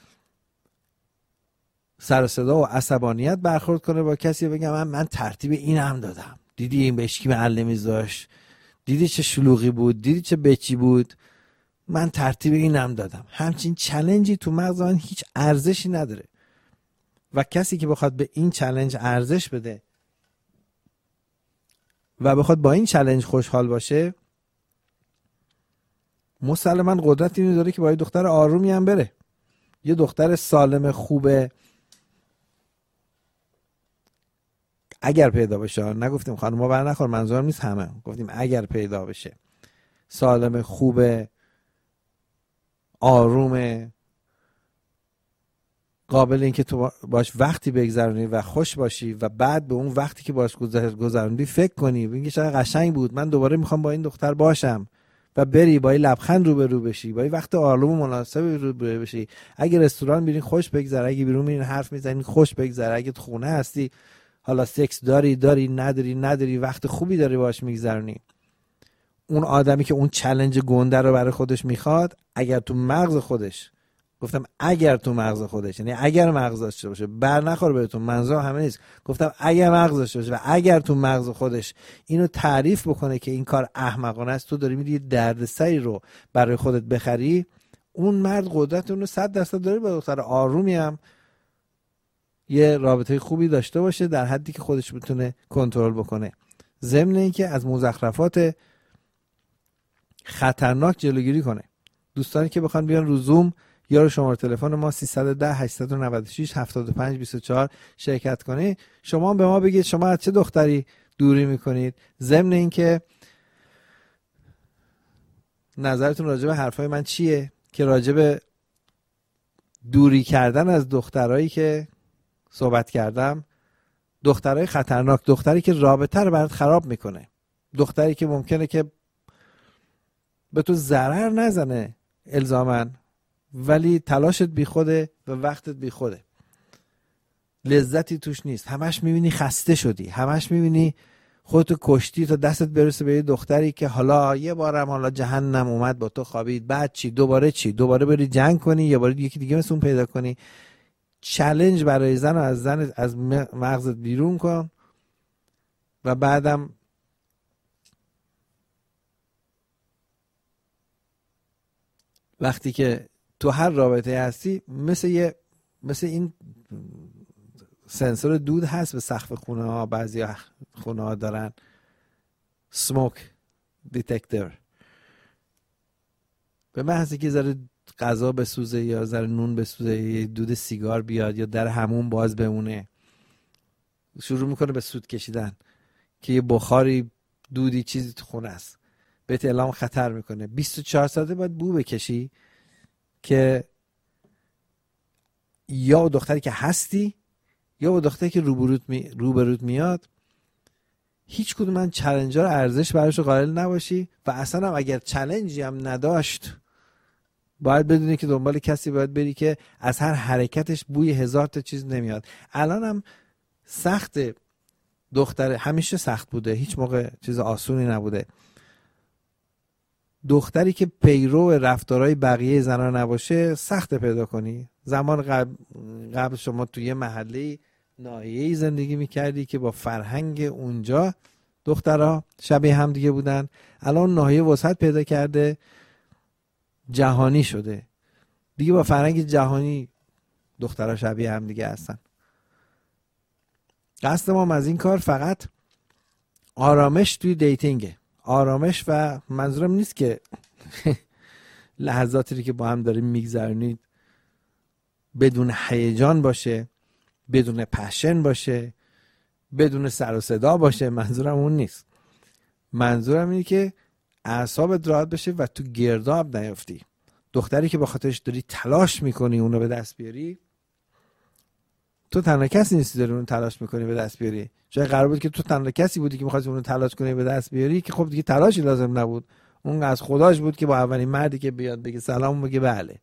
سر و صدا و عصبانیت برخورد کنه با کسی، بگم من ترتیب این هم دادم، دیدی این بهش کی محل میذاش، دیدی چه شلوغی بود، دیدی چه بچی بود، من ترتیب این هم دادم. همچین چالنجی تو مغز من هیچ ارزشی نداره و کسی که بخواد به این چالش ارزش بده و بخواد با این چالش خوشحال باشه، مسلماً قدرت اینو داره که با یه دختر آرومی هم بره، یه دختر سالم خوبه اگر پیدا بشه، نگفتیم خانم‌ها بر نخور، منظورم نیست همه، گفتیم اگر پیدا بشه، سالم خوبه، آرومه، قابل این که تو باش وقتی بگذرونی و خوش باشی و بعد به اون وقتی که باش گذروندی فکر کنی ببینی چقدر قشنگ بود، من دوباره میخوام با این دختر باشم، و بری با این لبخند روبرو بشی، با این وقت آروم و مناسب روبرو بشی. اگه رستوران میرین خوش بگذره، اگه بیرون میرین حرف میزنین خوش بگذره، اگه تو خونه هستی حالا سکس داری نداری وقت خوبی داری باش میگذرونی. اون آدمی که اون چالش گنده رو برای خودش میخواد، اگر تو مغز خودش، گفتم اگر تو مغز خودش، یعنی اگر مغز داشته باشه، بر نخور بهتون، منظورم همه نیست، گفتم اگر مغز داشته باشه و اگر تو مغز خودش اینو تعریف بکنه که این کار احمقانه است، تو داری میری دردسری رو برای خودت بخری، اون مرد قدرت اون رو 100% داره با دختر آرومی هم یه رابطه خوبی داشته باشه در حدی که خودش بتونه کنترل بکنه، ضمن اینکه از مزخرفات خطرناک جلوگیری کنه. دوستانی که بخوان بیان رو زوم یا رو شماره تلفن ما 310 896 75 24 شرکت کنی، شما به ما بگید شما از چه دختری دوری میکنید، ضمن اینکه نظرتون راجع به حرفای من چیه که راجع به دوری کردن از دخترایی که صحبت کردم، دخترای خطرناک، دختری که رابطه رو برات خراب میکنه، دختری که ممکنه که به تو ضرر نزنه الزاماً ولی تلاشت بی خوده و وقتت بی خوده، لذتی توش نیست، همش میبینی خسته شدی، همش میبینی خودتو کشتی تا دستت برسه به یه دختری که حالا یه بارم حالا جهنم اومد با تو خوابید، بعد چی، دوباره بری جنگ کنی یا باری یکی دیگه مثل اون پیدا کنی. چالش برای زن و از مغزت بیرون کن و بعدم وقتی که تو هر رابطه هستی مثل این سنسور دود هست به سقف خونه ها، بعضی خونه ها دارن سموک دیتکتور، به محضی که ذره غذا بسوزه یا ذره نون بسوزه، یه دود سیگار بیاد یا در همون باز بمونه، شروع میکنه به سود کشیدن که یه بخاری دودی چیزی تو خونه است، بهت اعلام خطر میکنه. 24 ساعته باید بو بکشی که یا دختری که هستی یا با دختری که روبروت میاد هیچ کدوم من چالنجر رو ارزش براش قائل نباشی و اصلا هم اگر چالنجی هم نداشت باید بدونی که دنبال کسی باید بری که از هر حرکتش بوی 1000 تا چیز نمیاد. الان هم سخت، دختر همیشه سخت بوده، هیچ موقع چیز آسونی نبوده. دختری که پیرو رفتارهای بقیه زنا نباشه سخت پیدا کنی. زمان قبل شما توی یه محله ناحیه‌ای زندگی میکردی که با فرهنگ اونجا دخترها شبیه هم دیگه بودن، الان ناحیه وسعت پیدا کرده، جهانی شده دیگه، با فرهنگ جهانی دخترها شبیه هم دیگه هستن. قصد ما از این کار فقط آرامش توی دیتینگه. آرامش و منظورم نیست که لحظاتی که با هم داریم میگذرونید بدون هیجان باشه، بدون پشن باشه، بدون سر و صدا باشه. منظورم اون نیست. منظورم اینه که اعصابت راحت بشه و تو گرداب نیفتی. دختری که با خاطرش داری تلاش میکنی اونو به دست بیاری، تو تنها کسی نیستی داری اون تلاش میکنی به دست بیاری. شاید قرار بود که تو تنها کسی بودی که می‌خواستی اونو تلاش کنی به دست بیاری که خب دیگه تلاشی لازم نبود، اون از خداش بود که با اولین مردی که بیاد بگه سلام بگه بله.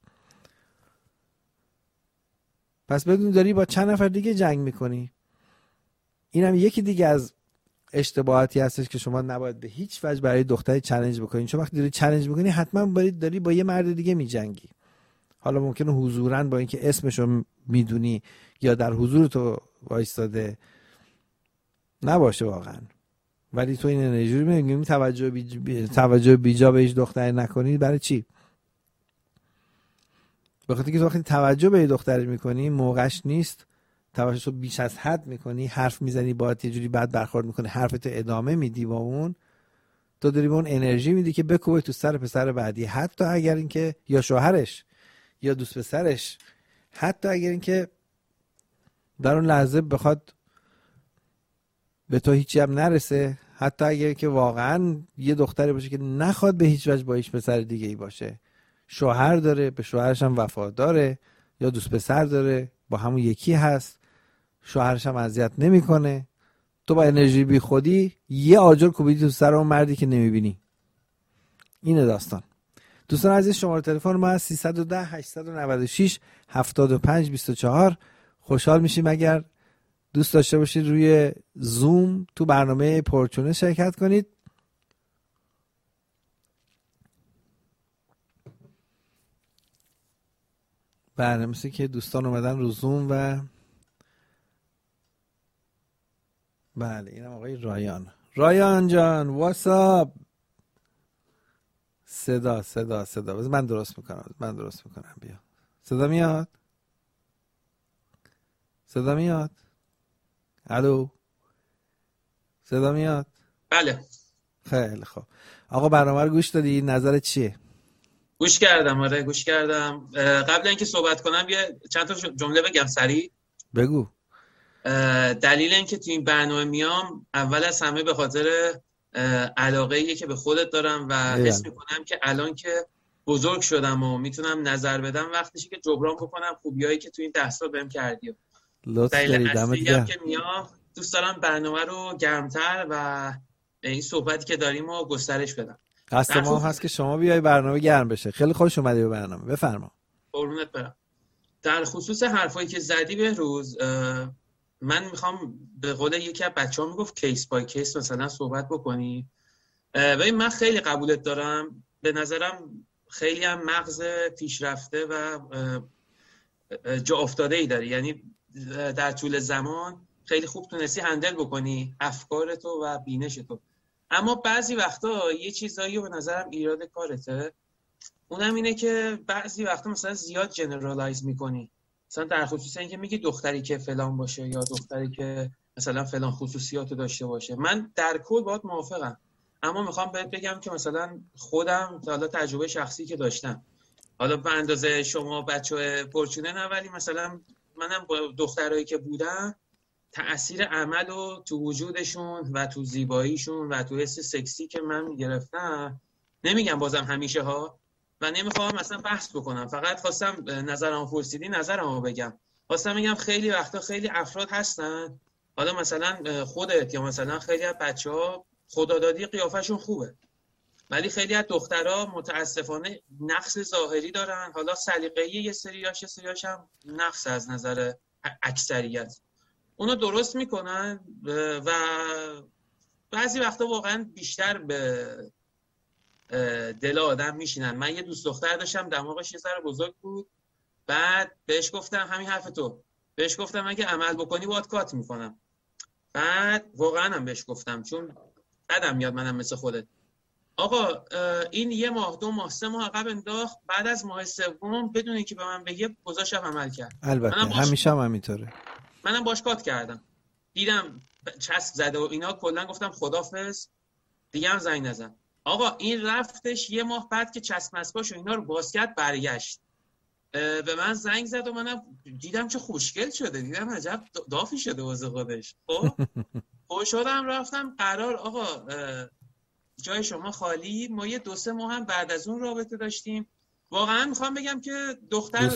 پس بدون داری با چند نفر دیگه جنگ میکنی. اینم یکی دیگه از اشتباهاتی هستش که شما نباید به هیچ وجه برای دختری چالش بکنین، چون وقتی داری چالش میکنی حتما داری با یه مرد دیگه میجنگی. حالا ممکنه حضوراً با اینکه اسمشو میدونی یا در حضور تو وایستاده نباشه واقعا، ولی تو این انرژی رو میگی توجه بیجا به هیچ دختری نکنی. برای چی؟ بخاطر که وقتی توجه به دختری میکنی موقعش نیست، توجهشو بیش از حد میکنی، حرف میزنی باهات یه جوری بد برخورد میکنه، حرفتو ادامه میدی با اون، تو داری به اون انرژی میدی که بکوبه تو سر پسر بعدی، حتی اگر اینکه یا شوهرش یا دوست پسرش، حتی اگر اینکه در اون لحظه بخواد به تو هیچی هم نرسه، حتی اگر که واقعا یه دختری باشه که نخواد به هیچ وجه با هیچ پسر دیگه ای باشه، شوهر داره، به شوهرش هم وفاداره، یا دوست پسر داره با همون یکی هست، شوهرش هم اذیت نمیکنه، تو با انرژی بی خودی یه آجر کوبیدی تو سر اون مردی که نمیبینی. اینه داستان. دوستان عزیز، شماره تلفن ما 310 896 75 24. خوشحال میشیم اگر دوست داشته باشید روی زوم تو برنامه پرچونه شرکت کنید. بله، مثل که دوستان اومدن رو زوم و بله اینم آقای رایان جان واتساپ. صدا من درست میکنم بیا. صدا میاد الو، صدا میاد؟ بله. خیلی خوب. آقا برنامه رو گوش دادی؟ نظرت چیه؟ گوش کردم. آره گوش کردم. قبل اینکه صحبت کنم یه چند تا جمله بگم سریع. بگو. دلیل اینکه تو این برنامه میام اول از همه به خاطر علاقه‌ایه که به خودت دارم و حس میکنم که الان که بزرگ شدم و میتونم نظر بدم وقتشه که جبران بکنم خوبیایی که تو این 10 سال بهم کردی. دلیل اصلی هم که میام دوست دارم برنامه رو گرمتر و این صحبتی که داریم رو گسترش بدم. قصد ما هست که شما بیای برنامه گرم بشه. خیلی خوش اومدی به برنامه. بفرما. قربونت برم. در خصوص حرفایی که زدی بهروز، من میخوام به قول یکی از بچه‌ها میگفت کیس بای کیس مثلا صحبت بکنی. ببین من خیلی قبولت دارم. به نظرم خیلی هم مغز پیشرفته و جا افتاده ای داری، یعنی در طول زمان خیلی خوب تونستی هندل بکنی افکارتو و بینشتو. اما بعضی وقتا یه چیزایی به نظرم ایراد کارته، اونم اینه که بعضی وقتا مثلا زیاد جنرالایز میکنی، مثلا در خصوص اینکه میگی دختری که فلان باشه یا دختری که مثلا فلان خصوصیاتو داشته باشه. من در کل باهات موافقم، اما میخوام بهت بگم که مثلا خودم حالا تجربه شخصی که داشتم حالا به اندازه شما بچه پرچونه نه، ولی مثلا منم با دخترایی که بودم تأثیر عمل و تو وجودشون و تو زیباییشون و تو حس سکسی که من میگرفتم، نمیگم بازم همیشه ها و نمیخوام مثلا بحث بکنم، فقط خواستم نظرمو پرسیدی نظرمو بگم. خواستم بگم خیلی وقتا خیلی افراد هستن، حالا مثلا خودت یا مثلا خیلی از بچه‌ها خدادادی قیافشون خوبه، ولی خیلی از دخترها متاسفانه نقص ظاهری دارن، حالا سلیقه‌ای یه سریاش هم نقص از نظر اکثریت. اونو درست میکنن و بعضی وقتا واقعا بیشتر به دل آدم میشینن. من یه دوست دختر داشتم دماغش یه ذره بزرگ بود، بعد بهش گفتم همین حرف تو، بهش گفتم اگه عمل بکنی باهات کات میکنم. بعد واقعا هم بهش گفتم چون بدم میاد منم مثل خودت. آقا این 1 ماه 2 ماه 3 ماه عقب انداخت، بعد از ماه سوم بدون اینکه به من بگه گذاشتم عمل کرد. البته همیشه هم همینطوره. منم باش کات کردم، دیدم چسب زده و اینا، کلا گفتم خدافظ، دیگه هم زنگ نزن. آقا این رفتش 1 ماه بعد که چسب مسکاش و اینا رو باز کرد برگشت به من زنگ زد و منم دیدم چه خوشگل شده، دیدم عجب دافی شده واسه خودش. خب خوشحالم رفتم قرار آقا جای شما خالی. ما یه 2-3 ماه هم بعد از اون رابطه داشتیم. واقعا میخوام بگم که دختر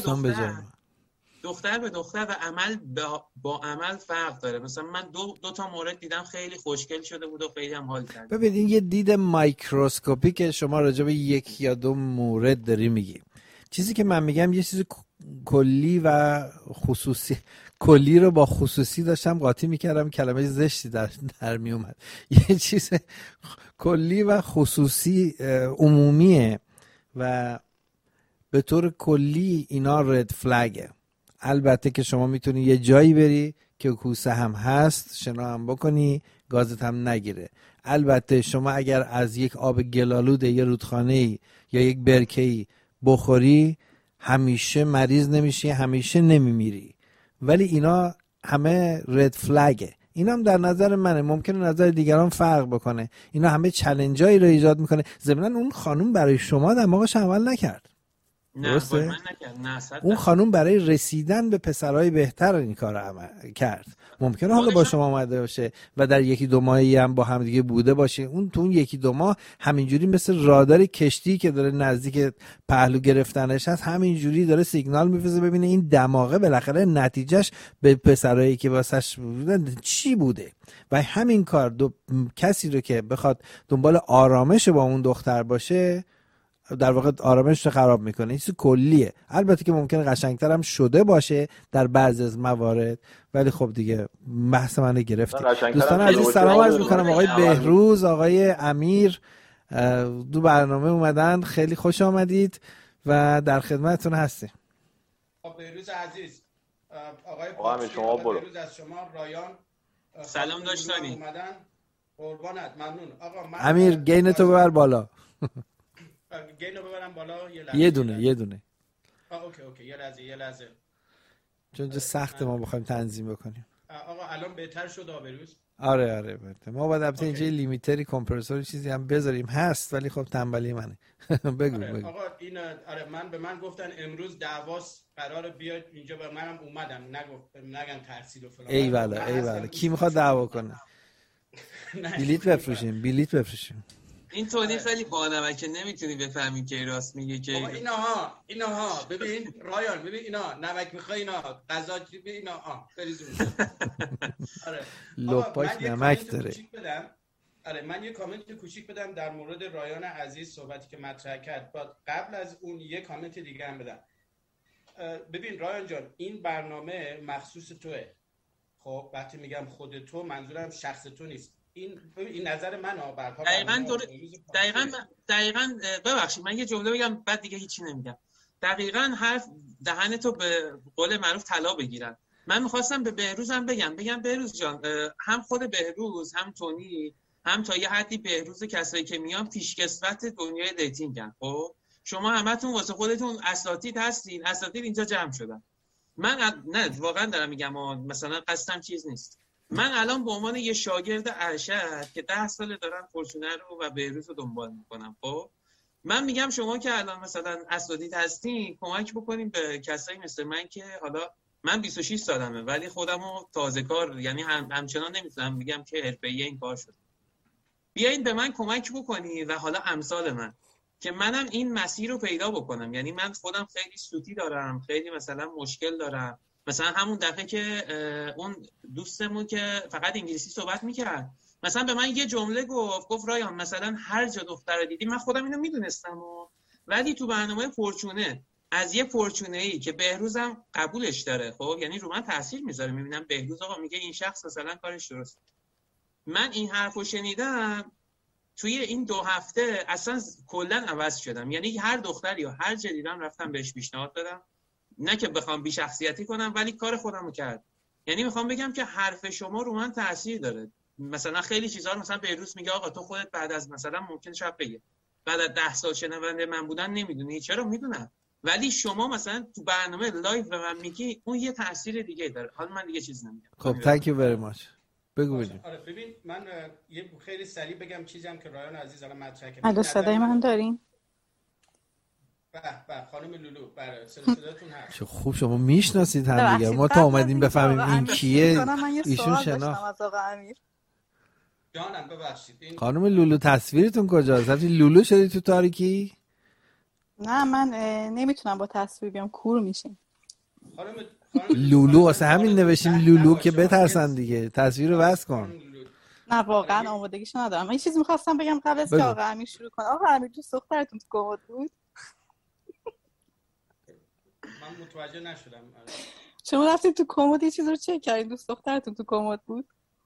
به دختر و عمل با عمل فرق داره. مثلا من دو تا مورد دیدم خیلی خوشگل شده بود و خیلی هم حال کرد. ببین این یه دید مایکروسکوپی که شما راجع به 1 یا 2 مورد داری میگی. چیزی که من میگم یه چیز کلی و خصوصی، کلی رو با خصوصی داشتم قاطی میکردم، کلمه زشتی در میومد. یه چیز کلی و خصوصی عمومیه و به طور کلی اینا رد فلگه. البته که شما میتونی یه جایی بری که کوسه هم هست شنا هم بکنی، گازت هم نگیره. البته شما اگر از یک آب گلالود یه رودخانه‌ای یا یک برکه‌ای بخوری همیشه مریض نمیشی، همیشه نمیمیری. ولی اینا همه رد فلگه. اینا هم در نظر منه، ممکنه نظر دیگران فرق بکنه. اینا همه چالنجایی رو ایجاد میکنه. ضمن اون خانوم برای شما دماغش عمل نکرد. نه من نکرد. اون خانوم برای رسیدن به پسرای بهتر این کار عمل کرد. ممکنه حالا با شما اومده باشه و در 1-2 ماهی هم با هم دیگه بوده باشه. اون تو اون 1-2 ماه همینجوری مثل رادار کشتی که داره نزدیک پهلو گرفتنش هست، همینجوری داره سیگنال میفرسته ببینه این دماغه بالاخره نتیجهش به پسرایی که واسش بودن چی بوده. و همین کار کسی رو که بخواد دنبال آرامش با اون دختر باشه در واقع آرامش رو خراب میکنه. این چیز کلیه. البته که ممکنه قشنگتر هم شده باشه در بعضی از موارد، ولی خب دیگه بحث منو گرفتید. دوستان عزیز سلام عرض میکنم. آقای بهروز، آقای امیر دو برنامه اومدن، خیلی خوش آمدید و در خدمتتون هستیم. بهروز عزیز، آقای شما بهروز از شما رایان سلام داشتنی اومدن. قربانت، ممنون. آقا امیر گینتو ببر بالا. گینو ببرم بالا یه دونه. اوکی یه لحظه چون سخت ما بخوایم تنظیم بکنیم. آقا الان بهتر شد آبروز؟ آره بهتر. ما باید البته اینجا لیمیتری کمپرسور چیزی هم بذاریم، هست ولی خب تنبلی منه. بگو. آقا این به من گفتن امروز دعواس قراره بیاد اینجا، به منم اومدم، نگن ترسید و فلان. ای والا کی میخواد دعوا کنه؟ بلیت بفروشیم. این تونی خیلی بانمکه، نمیتونی بفهمی که راست میگه که اینا ببین رایان، ببین اینا نمک میخوای، اینا غذا ببین اینا بریزون. آره لپاش نمک داره. من یه کامنت کوچیک بدم در مورد رایان عزیز، صحبتی که مطرح کرد. قبل از اون یه کامنت دیگه هم بدم. ببین رایان جان، این برنامه مخصوص توئه. خب وقتی میگم خود تو منظورم شخص تو نیست. این نظر منه. دقیقاً ببخشید من یه جمله بگم بعد دیگه هیچی نمیگم. دقیقاً حرف دهنتو به قول معروف طلا بگیرن. من میخواستم به بهروزم بگم بهروز جان، هم خود بهروز هم تونی هم تا یه حدی بهروز کسایی که میان پیشکسوت دنیای دیتینگن. خب شما همتون واسه خودتون اساتید هستین، اساتید اینجا جمع شدن. من نه واقعا دارم میگم مثلا قصدم چیز نیست. من الان به عنوان یه شاگرد ارشد که 10 سال دارم فورچونر رو و بهروز رو دنبال میکنم، خب من میگم شما که الان مثلا اساتید هستین کمک بکنیم به کسایی مثل من که حالا من 26 سالمه ولی خودمو تازه کار، یعنی همچنان نمیتونم بگم که حرفه‌ای این کار شد. بیاین به من کمک بکنید و حالا امثال من که منم این مسیر رو پیدا بکنم. یعنی من خودم خیلی سوتی دارم، خیلی مثلا مشکل دارم. مثلا همون دفعه که اون دوستمون که فقط انگلیسی صحبت میکرد مثلا به من یه جمله گفت رایان مثلا هر جا دختر دیدی، من خودم اینو میدونستم ولی تو برنامه فورچونه از یه فورچونه‌ای که بهروزم قبولش داره، خب یعنی رو من تاثیر میذاره، میبینم بهروز آقا میگه این شخص مثلا کارش درست. من این حرفو شنیدم توی این 2 هفته اصلا کلا عوض شدم. یعنی هر دختری یا هر جا دیدم رفتم بهش پیشنهاد دادم، نه که بخوام بی شخصیتی کنم ولی کار خودمو کرد. یعنی میخوام بگم که حرف شما رو من تاثیر داره. مثلا خیلی چیزا رو مثلا بهروز میگه آقا تو خودت بعد از مثلا ممکن شب بگه بعد از 10 سال شنونده من بودن نمیدونی. چرا میدونم، ولی شما مثلا تو برنامه لایو به من میگی اون یه تاثیر دیگه داره. حالا من دیگه چیز نمیگم. خب thank you very much. بگو ببین. آره ببین من یه خیلی سریع بگم چیزی هم که رایان عزیز الان مطرح کرد. الو صدای من دارین؟ به خانم لولو برای صداتون هست. چه خوب شما میشناسید هم دیگه. ما تا اومدیم بفهمیم این کیه ایشون شناخت. از آقا امیر جانم ببخشید. خانم لولو تصویرتون کجاست؟ رفتی لولو شدی تو تاریکی؟ نه من نمیتونم با تصویر بیام، کور میشیم. خانم لولو واسه همین نوشتیم لولو که بترسن دیگه. تصویر رو بس کن. نه واقعا آمادگیشو ندارم. من یه چیزی می‌خواستم بگم قبل از که آقا امیر شروع کنه. آقا امیر دوست دخترتون تو کمد بود؟ من متوجه نشدم. شما رفتید تو کمد یه چیزی رو چک کردین دوست دخترتون تو کمد بود؟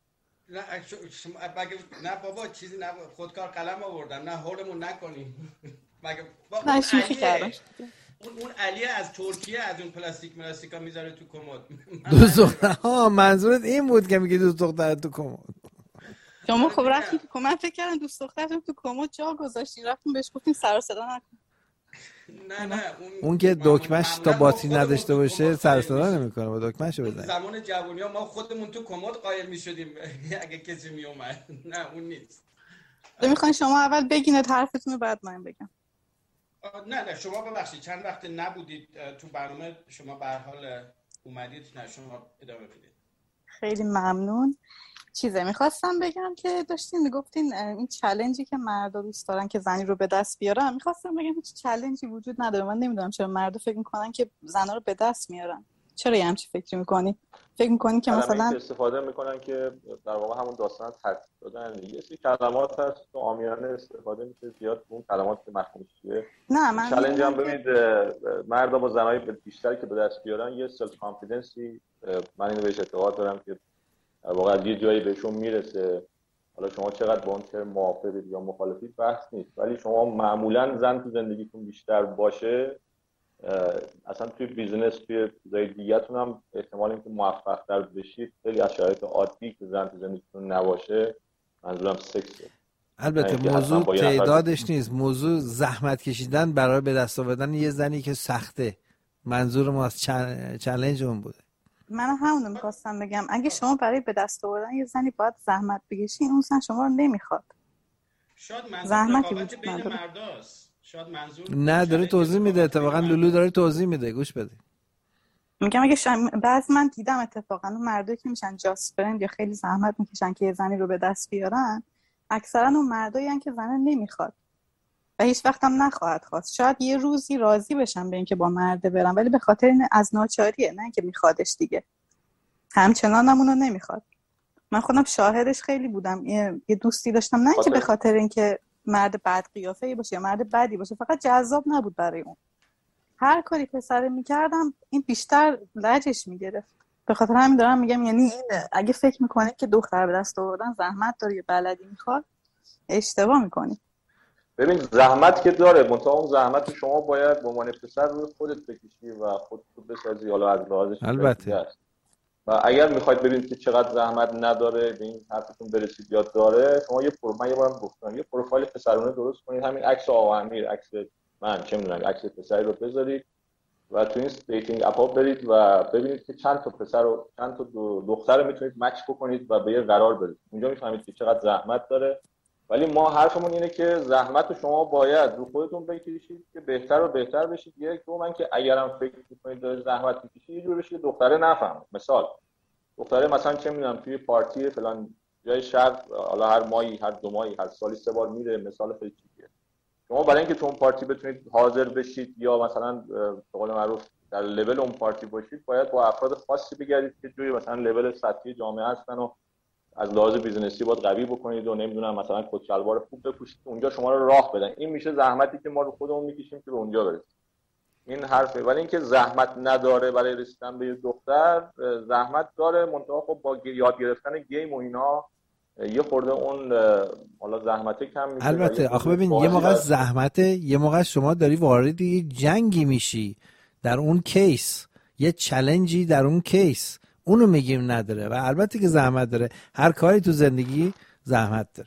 نه بابا چیزی نه، خودکار قلم آوردم. نه هولمون نکنیم. مگه نه شوخی کردم. اون علی از ترکیه از اون پلاستیکا میذاره تو کمد. دوست دختر منظورت این بود که میگی دوست دخترت تو کمد؟ شما خب رفتید تو کمد، فکر کردم دوست دخترتون تو کمد جا گذاشتین، رفتین بهش گفتین سر و صدا نکن. نه اون که دکمه‌ش تا باتری نداشته باشه سر صدا نمیکنه، با دکمه‌شو بزنه. زمان جوونی‌ها ما خودمون تو کمد قایم می‌شدیم اگه کسی میومد. نه اون نیست. میخواین شما اول بگینید حرفتون رو بعد من بگم. نه شما ببخشید چند وقت نبودید تو برنامه، شما به هر حال اومدید. نه شما ادامه بدید. خیلی ممنون. میخواستم بگم که داشتین میگفتین این چالنجی که مردا دوست دارن که زنی رو به دست بیارن، میخواستم بگم هیچ چالنجی وجود نداره. من نمیدونم چرا مردا فکر میکنن که زنا رو به دست میارن. چرا یه همچین فکری میکنی؟ فکر میکنی که مثلا استفاده میکنن که در واقع همون داستان ترتیب دادن دیگه. یه کلمات هست تو عامیانه استفاده میشه زیاد، اون کلمات که مفهومش چیه. نه من چالش هم ببینید مردا با زنای بیشتری که به دست بیارن یه سلف کانفیدنسی، من اینو بهش اعتقاد دارم که در واقع از یه جایی بهشون میرسه. حالا شما چقدر با اون ترم موافقید یا مخالفید بحث نیست، ولی شما معمولا زن تو زندگیتون بیشتر باشه، اصلا توی بیزنس توی چیزای دیگه‌تون هم احتمال اینکه موفق‌تر بشید خیلی از شرایط عادی که زن تو زندگیتون نباشه، منظورم سکسه. البته موضوع تعدادش نیست، موضوع زحمت کشیدن برای به دست آوردن یه زنی که سخته. منظور ما از چالش اون بوده. من همون رو می‌خواستم بگم، اگه شما برای به دست آوردن یه زنی باید زحمت بکشین، اون زن شما رو نمیخواد. شاید منظور زحمتی رقابت بین مرداست. شاید منظور نه داره توضیح میده، اتفاقا لولو داره توضیح میده، گوش بده. میگم اگه بعضی من دیدم اتفاقا اون مردایی که میشن جاست فرند یا خیلی زحمت میکشن که یه زنی رو به دست بیارن، اکثرا اون مردایی هستن که زن نمیخواد و هیچ وقت هم نخواهد خواست. شاید یه روزی راضی بشن به اینکه با مرده برن، ولی به خاطر این از ناچاریه، نه اینکه میخوادش دیگه. همچنان هم اونو نمیخواد. من خودم شاهدش خیلی بودم. یه دوستی داشتم، نه اینکه به خاطر اینکه مرد بد قیافه‌ای باشه یا مرد بدی باشه، فقط جذاب نبود برای اون. هر کاری پسر میکردم این بیشتر لجش میگرفت. به خاطر همین دارم میگم، یعنی این اگه فکر میکنه که دختر به دست آوردن زحمت داره یا بلدی میخواد، اشتباه میکنی. ببین زحمت که داره، منتها اون زحمت شما باید به عنوان پسر روی خودت بکشی و خودتو بسازی. حالا از لحاظش البته و اگر میخواید ببینید که چقدر زحمت نداره به این حرفتون برسید یا داره، شما من یه بارم گفتم یه پروفایل پسرانه درست کنید، همین عکس آقا امیر، عکس من، چه میدونم عکس پسری رو بذارید و تو این دیتینگ اپ‌ها برید و ببینید که چند تا پسر و چند تا دختر رو میتونید مچ بکنید و به یه قرار برسید. اونجا میفهمید که چقدر زحمت داره ولی ما حرفمون اینه که زحمت شما باید رو خودتون بکشید که بهتر و بهتر بشید. یک دو من که اگرم فکر می‌کنید داره زحمت می‌کشید یه جور بشه دختره نفهم. مثال دختره مثلا چه می‌دونم توی پارتی فلان جای شهر، حالا هر ماهی هر دو ماهی هر سالی 3 بار میره، مثال خیلی چیزیه. شما برای اینکه تو اون پارتی بتونید حاضر بشید یا مثلا به قول معروف در لول اون پارتی باشید، باید با افراد خاصی بگردید که جوی مثلا لول سطحی جامعه هستن و از لحاظ بیزینسی باید قوی بکنید و نمیدونم مثلا کت شلوار خوب بپوشید اونجا شما رو راه بدن. این میشه زحمتی که ما رو خودمون میکشیم که به اونجا برسیم. این حرفه. ولی اینکه زحمت نداره برای رسیدن به دختر، زحمت داره، منتها خب با یاد گرفتن گیم و اینا یه خورده اون حالا زحمته کم میشه. البته آخه ببین یه موقع زحمته، یه موقع شما داری وارد یه جنگی میشی در اون کیس، یه چالنجی در اون کیس، اونو میگیم نداره. و البته که زحمت داره، هر کاری تو زندگی زحمت داره.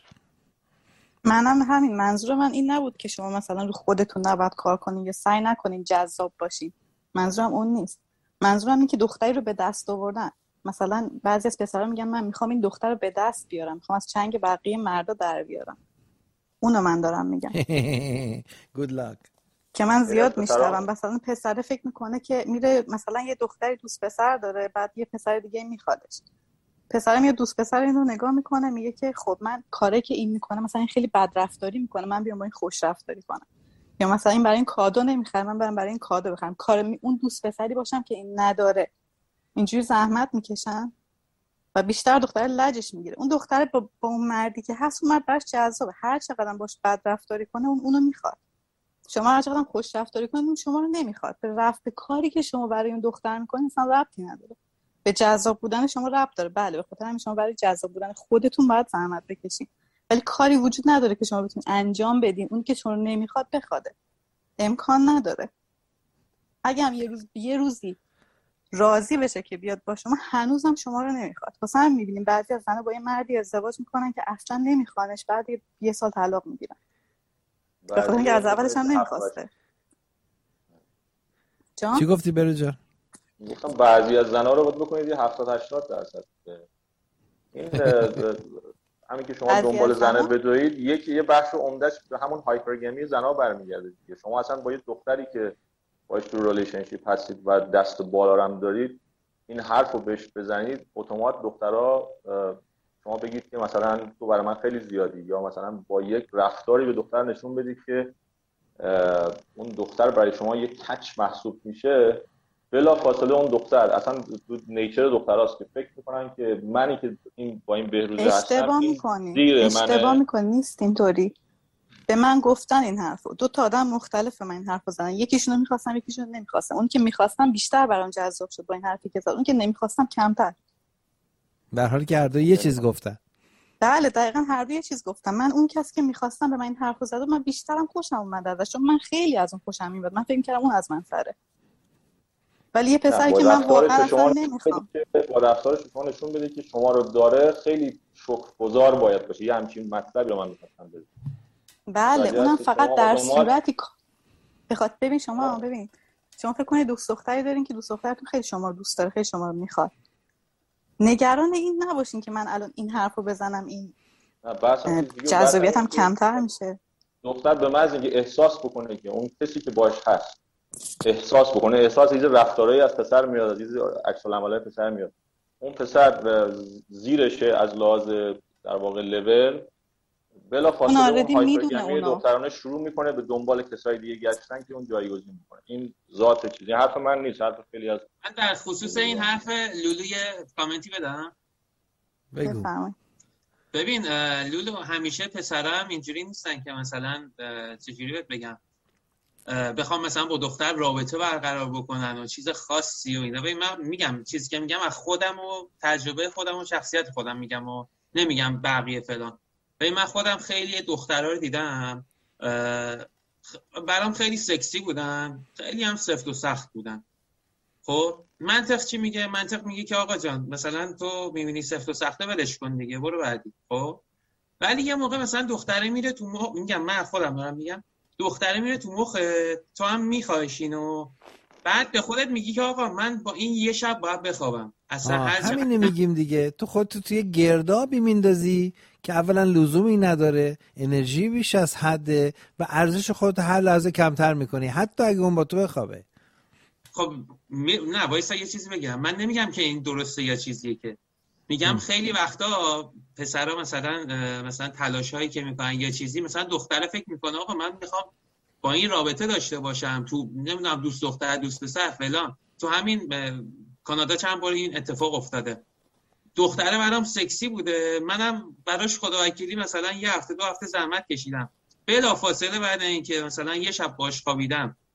منم همین، منظور من این نبود که شما مثلا رو خودتون نباید کار کنین یا سعی نکنین جذاب باشین، منظورم اون نیست. منظورم این که دختری رو به دست آوردن. مثلا بعضی از پسرا میگن من میخوام این دختر رو به دست بیارم، میخوام از چنگ بقیه مردا در بیارم. اونو من دارم میگم. good luck. که من زیاد میشنوم مثلا پسر فکر میکنه که میره مثلا یه دختری دوست پسر داره، بعد یه پسر دیگه میخوادش. پسرم یه دوست پسر اینو نگاه میکنه میگه که خب من کاری که این میکنه، مثلا این خیلی بد رفتاری میکنه، من بیام با این خوش رفتاری کنم. یا مثلا این برای این کادو نمیخره، من برم برای این کادو بخرم. کار اون دوست پسری باشم که این نداره. اینجوری زحمت میکشن و بیشتر دختر لجش میگیره. اون دختر با اون مردی که هست، اون مرد براش جذابه، هر چقدر باش بد رفتاری کنه اونو میخواد. شما هر چقدر خوش رفتاری کنید اون شما رو نمیخواد. به رفت کاری که شما برای اون دختر میکنید اصلا ربطی نداره. به جذاب بودن شما ربط داره، بله، به خاطر همین شما برای جذاب بودن خودتون باید زحمت بکشید، ولی کاری وجود نداره که شما بتونید انجام بدین اون که شما رو نمیخواد بخواده. امکان نداره. اگه هم یه روزی راضی بشه که بیاد با شما، هنوزم شما رو نمیخواد. واسه هم میبینیم بعضی از زنها با یه مردی ازدواج میکنن که اصلا نمیخوانش، بعد یه سال طلاق میگیرن. به خاطر اینکه از اولش هم نمیخواسته. چی گفتی برو جان؟ گفتم بعضی از زنها رو باید بکنید یه 70-80%. این همین که شما دنبال زنه بدوید، یه بخش عمدهش به همون هایپرگامی زنها برمیگرده دیگه. شما اصلا با یه دختری که باش تو ریلیشنشیپ هستید و دست بالا هم دارید، این حرفو بهش بزنید، اتومات دخترها شما بگید که مثلا تو برای من خیلی زیادی، یا مثلا با یک رفتاری به دختر نشون بدید که اون دختر برای شما یک کچ محسوب میشه، بلا فاصله اون دختر اصلا تو نیچر دختراست که فکر میکنن که منی که این با این بهروزه هستم اشتباه میکنی. نیست اینطوری. به من گفتن این حرفو، 2 تا آدم مختلف من این حرفو زدن، یکیشونو میخواستم یکیشونو نمیخواستم. اون که میخواستم بیشتر برام جذاب شد با این حرفی که زد، اون که نمیخواستم کمتر. در حالی که هر دو یه چیز گفتن. بله دقیقاً هر دو یه چیز گفتم. من اون کسی که میخواستم به من این حرفو زد، من بیشترم خوشم اومد ازش، چون من خیلی از اون خوشم میاد. من فکر می‌کردم اون از من سره. ولی یه پسری که من واقعا اصلا نمیخوام، با رفتارش شما نشون بده که شما رو داره، خیلی شکرگزار باید باشه. یه همچین مطلبی رو من می‌خواستم بگم. بله اونم فقط در صورتی بخواد. ببین شما فکر کنید دوست دختری دارین که دوست دخترتون خیلی شما رو دوست داره، خیلی شما رو میخواد. نگران این نباشین که من الان این حرفو بزنم این جذابیتم کمتر میشه. دختر به محض اینکه احساس بکنه که اون کسی که باش هست، احساس بکنه، احساس یه رفتارایی از پسر میاد، از عکس العملای پسر میاد، اون پسر زیرشه از لحاظ در واقع لول، بلا فاصله اون هایپرگامی دخترانه شروع میکنه به دنبال کسای دیگه گشتن که اون جایگزین میکنه. این ذات چیزی، حرف من نیست، حرف خیلی از من در خصوص این حرف لولو یه کامنتی بدم. بگو. ببین لولو، همیشه پسرام اینجوری نیستن که مثلا چجوری بهت بگم بخوام مثلا با دختر رابطه برقرار بکنن و چیز خاصی و اینا. ببین من میگم چیزی که میگم از خودم و تجربه خودم و شخصیت خودم میگم و نمیگم بقیه فلان. ببین من خودم خیلی دخترها رو دیدم، برام خیلی سکسی بودن، خیلی هم سفت و سخت بودن. خب منطق چی میگه؟ منطق میگه که آقا جان مثلا تو میبینی سفت و سخته ولش کن دیگه، برو بعدی. خب ولی یه موقع مثلا دختره میره تو میگم من خودم دارم میگم، دختره میره تو مخ تو هم میخوایش اینو، بعد به خودت میگی که آقا من با این یه شب باید بخوابم. اصلا همینه میگیم دیگه. تو خودت توی گردابی میندازی که اولا لزومی نداره، انرژی بیش از حده و ارزش خودت هر لحظه کمتر میکنی حتی اگه اون با تو بخوابه. خب نه وایسا یه چیزی بگم. من نمیگم که این درسته یا چیزیه، که میگم خیلی وقتا پسرا مثلا تلاشایی که میکنن یا چیزی، مثلا دختره فکر میکنه آقا من میخوام با این رابطه داشته باشم، تو نمیدونم دوست دختر دوست پسر فلان. تو همین کانادا چند بار این اتفاق افتاده، دختره برام سکسی بوده، منم براش خدا وکیلی مثلا یه هفته 2 هفته زحمت کشیدم، بلافاصله بعد اینکه مثلا یه شب باش خوابیدم